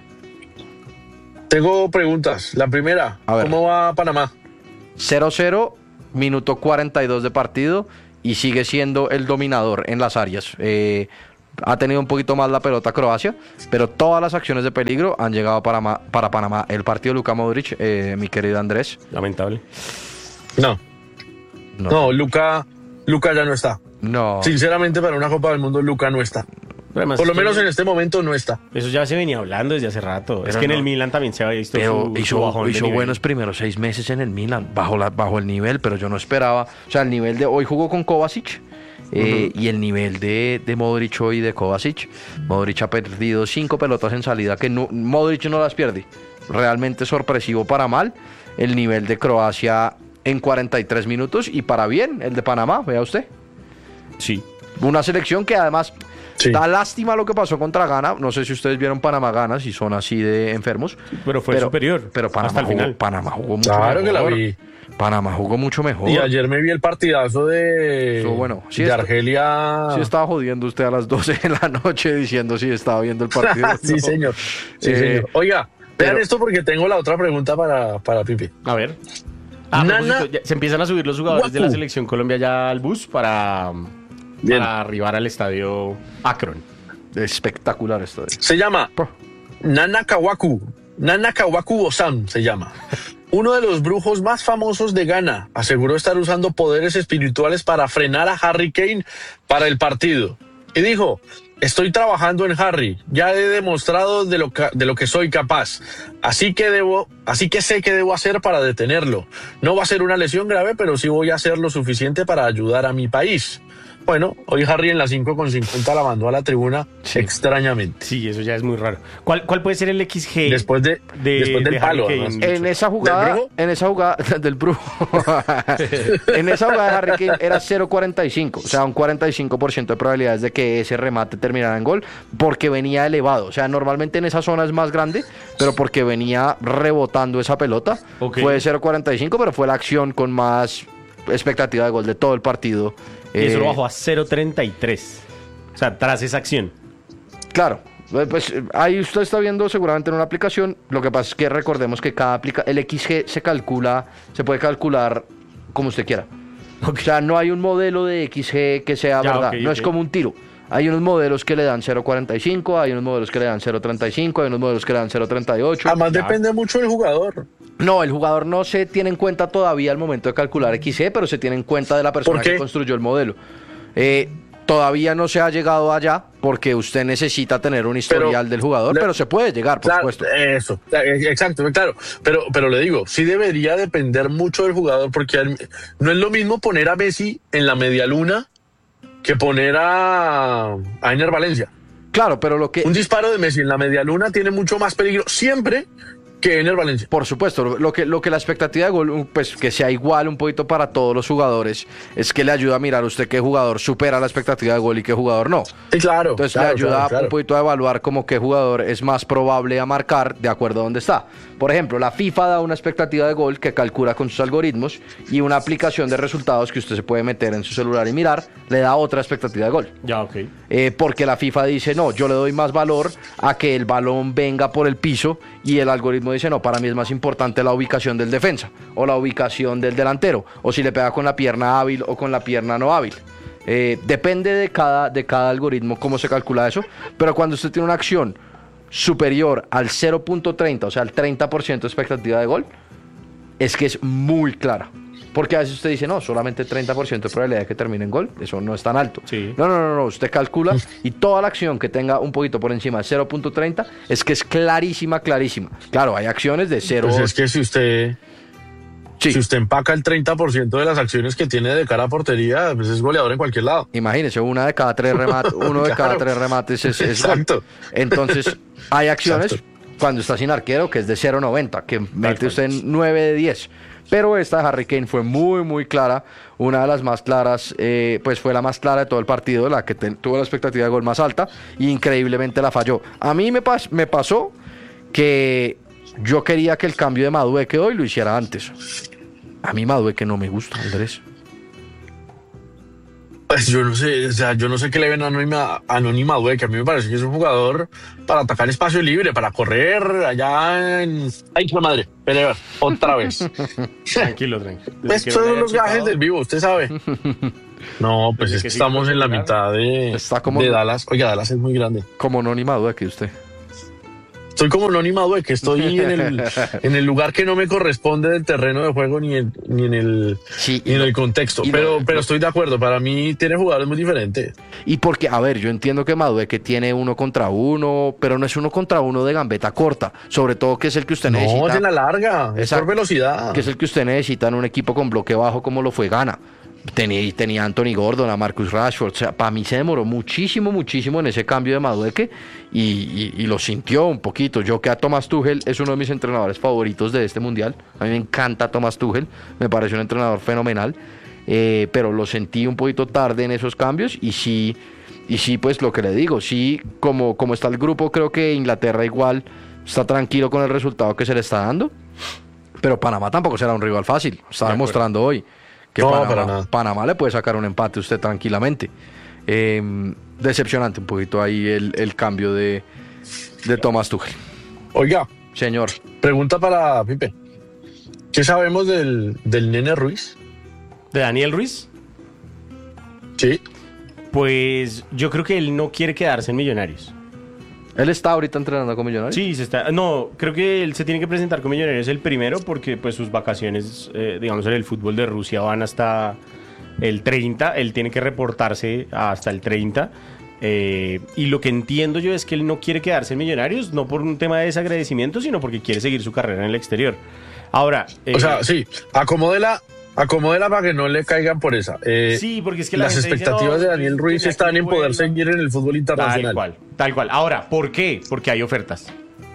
Tengo preguntas. La primera, ¿cómo va Panamá? 0-0, minuto 42 de partido y sigue siendo el dominador en las áreas. Ha tenido un poquito más la pelota Croacia, pero todas las acciones de peligro han llegado para Panamá. El partido de Luka Modric, mi querido Andrés. Lamentable. No, Luka ya no está. No. Sinceramente, para una Copa del Mundo, Luka no está. Además, Por lo menos en este momento no está. Eso ya se venía hablando desde hace rato. Pero es que no. en el Milan también se había visto Pero su bajón de hizo nivel. buenos primeros 6 meses en el Milan, bajo el nivel, pero yo no esperaba. O sea, el nivel de hoy jugó con Kovacic. Y el nivel de Modric hoy de Kovacic. Modric ha perdido 5 pelotas en salida que Modric no las pierde. Realmente sorpresivo para mal. El nivel de Croacia en 43 minutos y para bien el de Panamá, vea usted. Sí. Una selección que además Sí. da lástima lo que pasó contra Ghana. No sé si ustedes vieron Panamá-Ghana, si son así de enfermos. Pero fue superior. Pero Panamá hasta el final. Panamá jugó mucho Claro mejor. que la vi. Panamá jugó mucho mejor. Y ayer me vi el partidazo de, Estuvo bueno. Sí, de Argelia. Sí estaba jodiendo usted a las 12 de la noche diciendo si estaba viendo el partido. Sí, No. señor. Sí, señor. Oiga, vean esto porque tengo la otra pregunta para Pipi. A ver. Nana propósito, ya se empiezan a subir los jugadores de la Guacu. selección Colombia ya al bus para arribar al estadio Akron. Espectacular esto. Se llama Nana Kawaku. Nana Kawaku Osam se llama. Uno de los brujos más famosos de Ghana aseguró estar usando poderes espirituales para frenar a Harry Kane para el partido. Y dijo: estoy trabajando en Harry, ya he demostrado de lo que soy capaz, así que sé qué debo hacer para detenerlo. No va a ser una lesión grave, pero sí voy a hacer lo suficiente para ayudar a mi país. Bueno, hoy Harry en la 5:50 la mandó a la tribuna, Sí. extrañamente. Sí, eso ya es muy raro. ¿Cuál puede ser el XG? Después del de palo, Harry además. Kane? En esa jugada, del brujo, en esa jugada de Harry Kane era 0.45, o sea, un 45% de probabilidades de que ese remate terminara en gol, porque venía elevado. O sea, normalmente en esa zona es más grande, pero porque venía rebotando esa pelota, Ok. fue 0.45, pero fue la acción con más expectativa de gol de todo el partido. Y eso lo bajó a 0.33. O sea, tras esa acción. Claro, pues ahí usted está viendo seguramente en una aplicación. Lo que pasa es que recordemos que el XG se puede calcular como usted quiera. Ok. O sea, no hay un modelo de XG que sea Ya, verdad, ok, no ok. es como un tiro. Hay unos modelos que le dan 0.45, hay unos modelos que le dan 0.35, hay unos modelos que le dan 0.38. Además Ya. depende mucho del jugador. No, el jugador no se tiene en cuenta todavía al momento de calcular XG, pero se tiene en cuenta de la persona ¿Por qué? que construyó el modelo. Todavía no se ha llegado allá porque usted necesita tener un historial del jugador, pero se puede llegar, por Claro, supuesto. eso, exacto, claro. Pero le digo, sí debería depender mucho del jugador, porque no es lo mismo poner a Messi en la media luna que poner a Ener Valencia. Claro, pero lo que... Un disparo de Messi en la media luna tiene mucho más peligro siempre que Ener Valencia. Por supuesto, lo que la expectativa de gol, pues que sea igual un poquito para todos los jugadores, es que le ayuda a mirar a usted qué jugador supera la expectativa de gol y qué jugador no. Sí, claro. Entonces claro, le ayuda claro. un poquito a evaluar como qué jugador es más probable a marcar de acuerdo a dónde está. Por ejemplo, la FIFA da una expectativa de gol que calcula con sus algoritmos, y una aplicación de resultados que usted se puede meter en su celular y mirar le da otra expectativa de gol. Ya, ok. Porque la FIFA dice: no, yo le doy más valor a que el balón venga por el piso, y el algoritmo dice: no, para mí es más importante la ubicación del defensa o la ubicación del delantero, o si le pega con la pierna hábil o con la pierna no hábil. Depende de cada algoritmo cómo se calcula eso, pero cuando usted tiene una acción superior al 0.30, o sea, al 30% de expectativa de gol, es que es muy clara. Porque a veces usted dice: no, solamente 30% de probabilidad de que termine en gol, eso no es tan alto. Sí. No, usted calcula, y toda la acción que tenga un poquito por encima de 0.30 es que es clarísima. Claro, hay acciones de 0. Pues es que si usted Sí. empaca el 30% de las acciones que tiene de cara a portería, pues es goleador en cualquier lado. Imagínese, uno de cada tres remates es gol. Exacto. Entonces, hay acciones Exacto. cuando está sin arquero que es de 0.90, que mete cual. usted en 9 de 10. Pero esta de Harry Kane fue muy clara, una de las más claras, pues fue la más clara de todo el partido, la que tuvo la expectativa de gol más alta, y increíblemente la falló. A mí me pasó que yo quería que el cambio de Madueke hoy lo hiciera antes. A mí Madueke no me gusta, Andrés. Pues yo no sé, o sea, yo no sé qué le ven a Anónima Due, que a mí me parece que es un jugador para atacar espacio libre, para correr allá en... ¡Ay, qué madre! Pero otra vez. Tranquilo. Desde que Estos no le son haya los gajes chocado. del vivo, usted sabe. No, pues Desde es que que sí estamos puede en la jugar. mitad Está como- de Dallas. Oiga, Dallas es muy grande. Como Noni Madueke usted. Estoy como Noni Madueque, estoy en el lugar que no me corresponde del terreno de juego ni en el contexto. Pero estoy de acuerdo, para mí tiene jugadores muy diferentes. Y porque, a ver, yo entiendo que Madueque tiene 1 contra 1, pero no es 1 contra 1 de gambeta corta, sobre todo que es el que usted necesita. No, es en la larga, es por velocidad. Que es el que usted necesita en un equipo con bloque bajo como lo fue Ghana. Tenía a Anthony Gordon, a Marcus Rashford. O sea, para mí se demoró muchísimo en ese cambio de Madueque y lo sintió un poquito. Yo que a Thomas Tuchel es uno de mis entrenadores favoritos de este mundial. A mí me encanta Thomas Tuchel, me parece un entrenador fenomenal, pero lo sentí un poquito tarde en esos cambios y sí, pues lo que le digo, sí, como está el grupo, creo que Inglaterra igual está tranquilo con el resultado que se le está dando, pero Panamá tampoco será un rival fácil, está demostrando hoy que no, Panamá le puede sacar un empate a usted tranquilamente. Decepcionante un poquito ahí el cambio de Thomas Tuchel. Oiga, señor, pregunta para Pipe. ¿Qué sabemos del Nene Ruiz? ¿De Daniel Ruiz? Sí. Pues yo creo que él no quiere quedarse en Millonarios. ¿Él está ahorita entrenando con Millonarios? Sí, creo que él se tiene que presentar con Millonarios el primero porque pues sus vacaciones, digamos, en el fútbol de Rusia van hasta el 30. Él tiene que reportarse hasta el 30. Y lo que entiendo yo es que él no quiere quedarse en Millonarios, no por un tema de desagradecimiento, sino porque quiere seguir su carrera en el exterior. Ahora... o sea, sí, acomódela para que no le caigan por esa. Sí, porque es que las expectativas de Daniel Ruiz están en poder seguir en el fútbol internacional. Tal cual. Ahora, ¿por qué? Porque hay ofertas.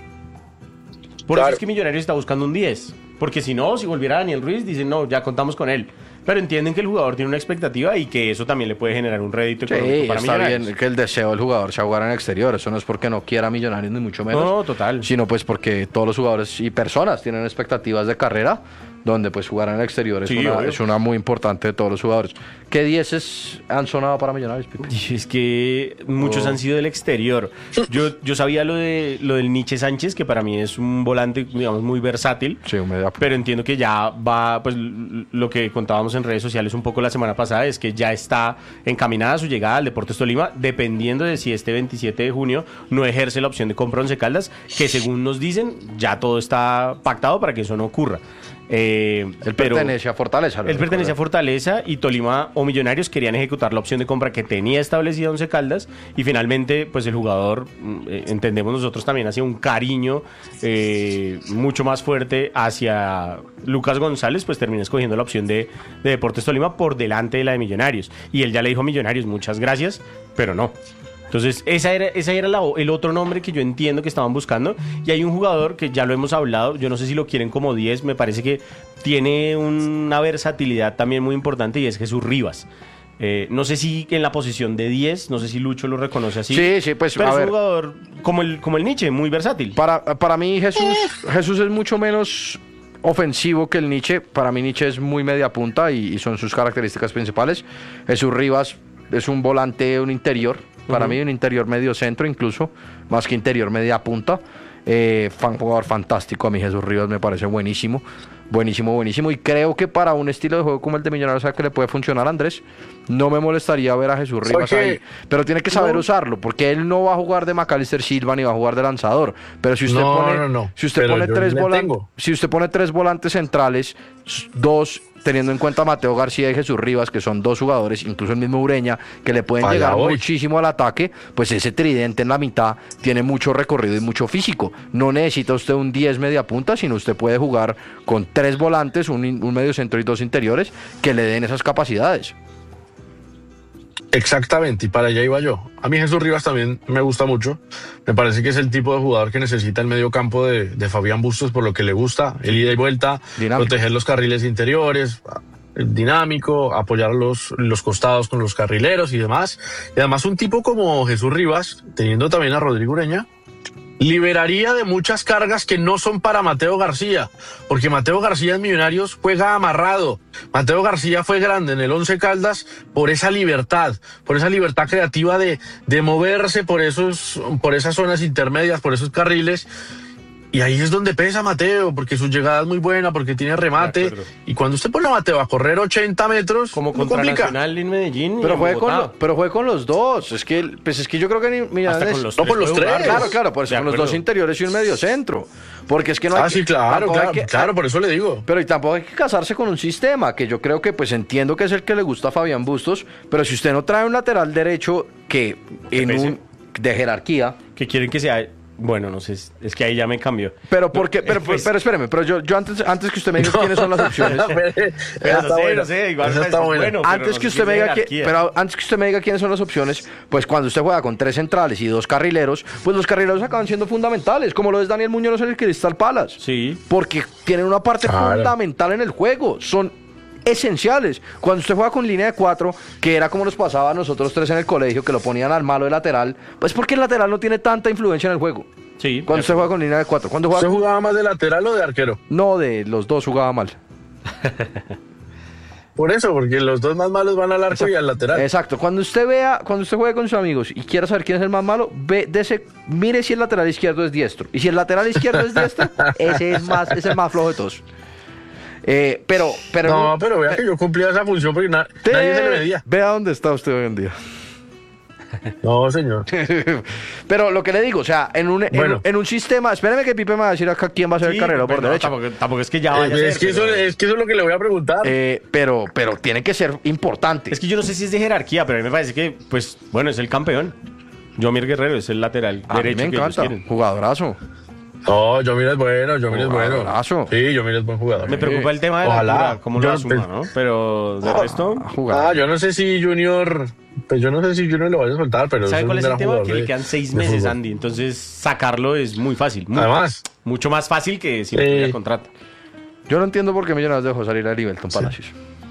Por eso es que Millonarios está buscando un 10. Porque si volviera Daniel Ruiz, dicen, no, ya contamos con él. Pero entienden que el jugador tiene una expectativa y que eso también le puede generar un rédito económico para Millonarios. Está bien que el deseo del jugador sea jugar en el exterior. Eso no es porque no quiera Millonarios, ni mucho menos. No, total. Sino pues porque todos los jugadores y personas tienen expectativas de carrera, donde pues jugar en el exterior es una muy importante de todos los jugadores. ¿Qué 10 han sonado para Millonarios, Pipe? Es que muchos han sido del exterior. Yo sabía lo del Nietzsche Sánchez, que para mí es un volante, digamos, muy versátil. Sí, pero entiendo que ya va, pues lo que contábamos en redes sociales un poco la semana pasada, es que ya está encaminada su llegada al Deportes Tolima, dependiendo de si este 27 de junio no ejerce la opción de compra Once Caldas, que según nos dicen, ya todo está pactado para que eso no ocurra. Él pertenece a Fortaleza. Él pertenece a Fortaleza y Tolima o Millonarios querían ejecutar la opción de compra que tenía establecida Once Caldas y finalmente pues el jugador, entendemos nosotros también, hacía un cariño mucho más fuerte hacia Lucas González, pues terminó escogiendo la opción de Deportes Tolima por delante de la de Millonarios y él ya le dijo a Millonarios muchas gracias, pero no. Entonces, esa era el otro nombre que yo entiendo que estaban buscando. Y hay un jugador que ya lo hemos hablado, yo no sé si lo quieren como 10, me parece que tiene una versatilidad también muy importante y es Jesús Rivas. No sé si en la posición de 10, no sé si Lucho lo reconoce así. Sí, pues pero es un jugador como el Nietzsche, muy versátil. Para mí Jesús es mucho menos ofensivo que el Nietzsche. Para mí Nietzsche es muy media punta y son sus características principales. Jesús Rivas es un volante, un interior. Para mí un interior medio centro incluso, más que interior media punta. Jugador fantástico, a mí Jesús Rivas me parece buenísimo. Y creo que para un estilo de juego como el de Millonarios, que le puede funcionar a Andrés, no me molestaría ver a Jesús Rivas ahí. Pero tiene que saber usarlo, porque él no va a jugar de McAllister Silva ni va a jugar de lanzador. Pero si usted si usted pone 3 volantes centrales, 2 teniendo en cuenta a Mateo García y Jesús Rivas, que son 2 jugadores, incluso el mismo Ureña, que le pueden llegar muchísimo al ataque, pues ese tridente en la mitad tiene mucho recorrido y mucho físico. No necesita usted un 10 media punta, sino usted puede jugar con 3 volantes, un medio centro y 2 interiores, que le den esas capacidades. Exactamente, y para allá iba yo. A mí Jesús Rivas también me gusta mucho. Me parece que es el tipo de jugador que necesita el medio campo de Fabián Bustos, por lo que le gusta, el ida y vuelta, proteger los carriles interiores, dinámico, apoyar los costados con los carrileros y demás. Y además un tipo como Jesús Rivas, teniendo también a Rodrigo Ureña, liberaría de muchas cargas que no son para Mateo García, porque Mateo García en Millonarios juega amarrado. Mateo García fue grande en el Once Caldas por esa libertad creativa de moverse por esas zonas intermedias, por esos carriles. Y ahí es donde pesa Mateo, porque su llegada es muy buena, porque tiene remate. Y cuando usted pone a Mateo a correr 80 metros, como contra Nacional en Medellín. Pero juegue con los dos. Es que yo creo que Millonarios... No, con los tres. Claro, por eso con los dos interiores y un medio centro. Porque es que no hay... sí, claro, por eso le digo. Pero y tampoco hay que casarse con un sistema, que yo creo que, pues entiendo que es el que le gusta a Fabián Bustos, pero si usted no trae un lateral derecho de jerarquía... Que quieren que sea... Bueno, no sé, es que ahí ya me cambió. Pero espéreme, pero yo antes que usted me diga quiénes son las opciones. No sé, igual está bueno. Antes que usted me diga quiénes son las opciones, pues cuando usted juega con 3 centrales y 2 carrileros, pues los carrileros acaban siendo fundamentales, como lo es Daniel Muñoz en el Crystal Palace. Sí. Porque tienen una parte fundamental en el juego, son esenciales. Cuando usted juega con línea de 4, que era como nos pasaba a nosotros 3 en el colegio, que lo ponían al malo de lateral, pues porque el lateral no tiene tanta influencia en el juego. Sí. Cuando usted juega con línea de 4. ¿Usted jugaba más de lateral o de arquero? No, de los dos jugaba mal. Por eso, porque los dos más malos van al arco y al lateral. Exacto. Cuando usted juegue con sus amigos y quiera saber quién es el más malo, mire si el lateral izquierdo es diestro. Y si el lateral izquierdo es diestro, ese es el más flojo de todos. Pero vea que yo cumplía esa función porque nadie se le medía. Vea dónde está usted hoy en día. No, señor. Pero lo que le digo, o sea, en un sistema, espéreme que Pipe me va a decir acá quién va a ser el carrero por derecha. Tampoco es que ya vaya a ser. Es que eso es lo que le voy a preguntar. Pero tiene que ser importante. Es que yo no sé si es de jerarquía, pero a mí me parece que, pues, bueno, es el campeón. Yomir Guerrero es el lateral derecho. Me encanta, jugadorazo. No, Yomir es bueno, Yomir es bueno. Sí, Yomir es buen jugador. Me preocupa el tema de la altura, cómo lo asuma, ¿no? Pero de resto... yo no sé si Junior... Pues yo no sé si Junior lo vaya a soltar, pero... ¿Sabe cuál es el tema? Que le quedan 6 meses, Andy. Entonces, sacarlo es muy fácil. Además... Mucho más fácil que si no tuviera contrato. Yo no entiendo por qué Millonarios dejó salir a Livelton Palacios.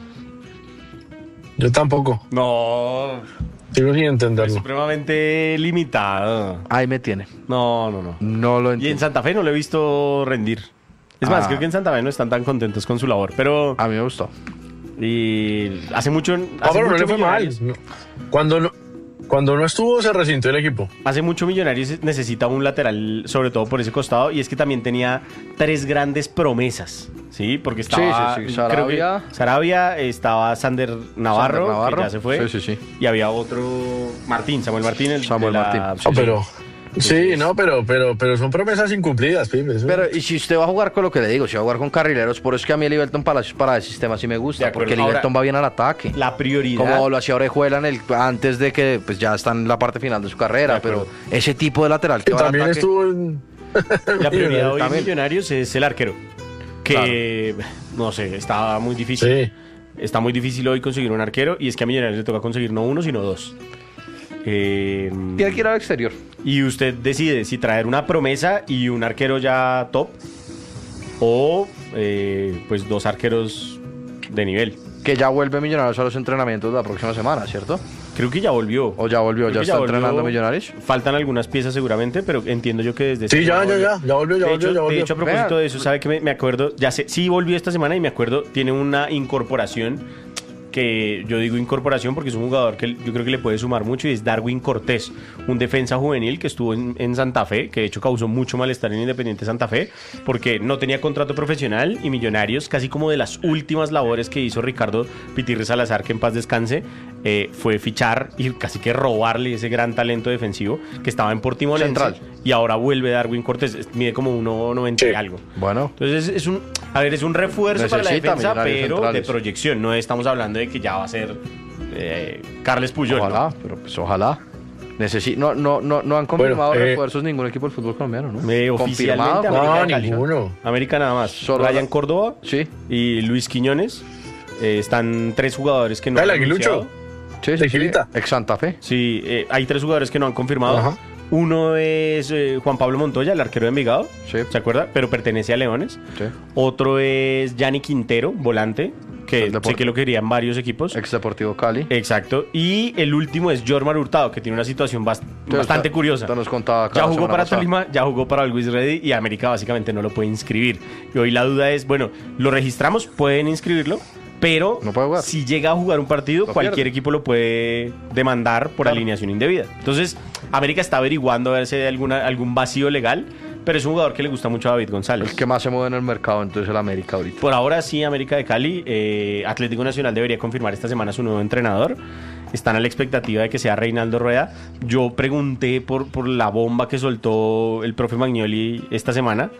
Yo tampoco. No... Sigo sin entenderlo. Es supremamente limitado. Ahí me tiene. No lo entiendo. Y en Santa Fe no lo he visto rendir. Es más, creo que en Santa Fe no están tan contentos con su labor, pero... A mí me gustó. Y hace mucho... pero no le fue mal. No. Cuando no estuvo, se resintió el equipo. Hace mucho Millonarios necesita un lateral, sobre todo por ese costado, y es que también tenía 3 grandes promesas, ¿sí? Porque estaba... Sí. Sarabia, estaba Sander Navarro, que ya se fue. Sí. Y había otro... Samuel Martín. Pero son promesas incumplidas, Pipe. Pero, y si usted va a jugar con lo que le digo, si va a jugar con carrileros, por eso es que a mí el Livelton Palacios para el sistema sí me gusta, porque el Livelton va bien al ataque. La prioridad... Como lo hacía Orejuela antes de que pues ya está en la parte final de su carrera, pero ese tipo de lateral que va también al ataque... estuvo en... La prioridad hoy en Millonarios es el arquero, que, no sé, está muy difícil. Sí. Está muy difícil hoy conseguir un arquero, y es que a Millonarios le toca conseguir no 1, sino 2. Tiene que ir al exterior. Y usted decide si traer una promesa y un arquero ya top o pues 2 arqueros de nivel. Que ya vuelve Millonarios a los entrenamientos la próxima semana, ¿cierto? Creo que ya volvió. ¿O ya volvió? ¿Ya está entrenando Millonarios? Faltan algunas piezas seguramente, pero entiendo yo que desde... Sí, ya volvió. De hecho, a propósito de eso, ¿sabe que me acuerdo? Sí volvió esta semana y me acuerdo, tiene una incorporación... que yo digo incorporación porque es un jugador que yo creo que le puede sumar mucho, y es Darwin Cortés, un defensa juvenil que estuvo en Santa Fe, que de hecho causó mucho malestar en Independiente Santa Fe porque no tenía contrato profesional, y Millonarios, casi como de las últimas labores que hizo Ricardo Pitirre Salazar, que en paz descanse, fue fichar y casi que robarle ese gran talento defensivo que estaba en Portimonense Central, y ahora vuelve Darwin Cortés, mide como 1.90 y algo. Bueno, entonces es un refuerzo para la defensa, pero centrales, de proyección. No estamos hablando de que ya va a ser Carles Puyol. Ojalá, ¿no? Pero pues ojalá. No han confirmado refuerzos ningún equipo del fútbol colombiano, ¿no? Oficialmente ninguno. América nada más. Ryan Córdoba y Luis Quiñones. Están 3 jugadores que no han anunciado. Sí, ex Santa Fe. Sí, hay 3 jugadores que no han confirmado. Ajá. Uno es Juan Pablo Montoya, el arquero de Envigado, ¿se acuerda? Pero pertenece a Leones. Sí. Otro es Gianni Quintero, volante, que sé que lo querían varios equipos. Ex Deportivo Cali. Exacto. Y el último es Jormar Hurtado, que tiene una situación bastante curiosa. Nos contaba ya jugó para Tolima, ya jugó para Always Ready, y América básicamente no lo puede inscribir. Y hoy la duda es, bueno, lo registramos, pueden inscribirlo, pero no si llega a jugar un partido, cualquier equipo lo puede demandar por alineación indebida. Entonces, América está averiguando a ver si hay algún vacío legal, pero es un jugador que le gusta mucho a David González. El que más se mueve en el mercado, entonces el América ahorita. Por ahora sí, América de Cali. Atlético Nacional debería confirmar esta semana su nuevo entrenador. Están a la expectativa de que sea Reinaldo Rueda. Yo pregunté por la bomba que soltó el profe Magnoli esta semana.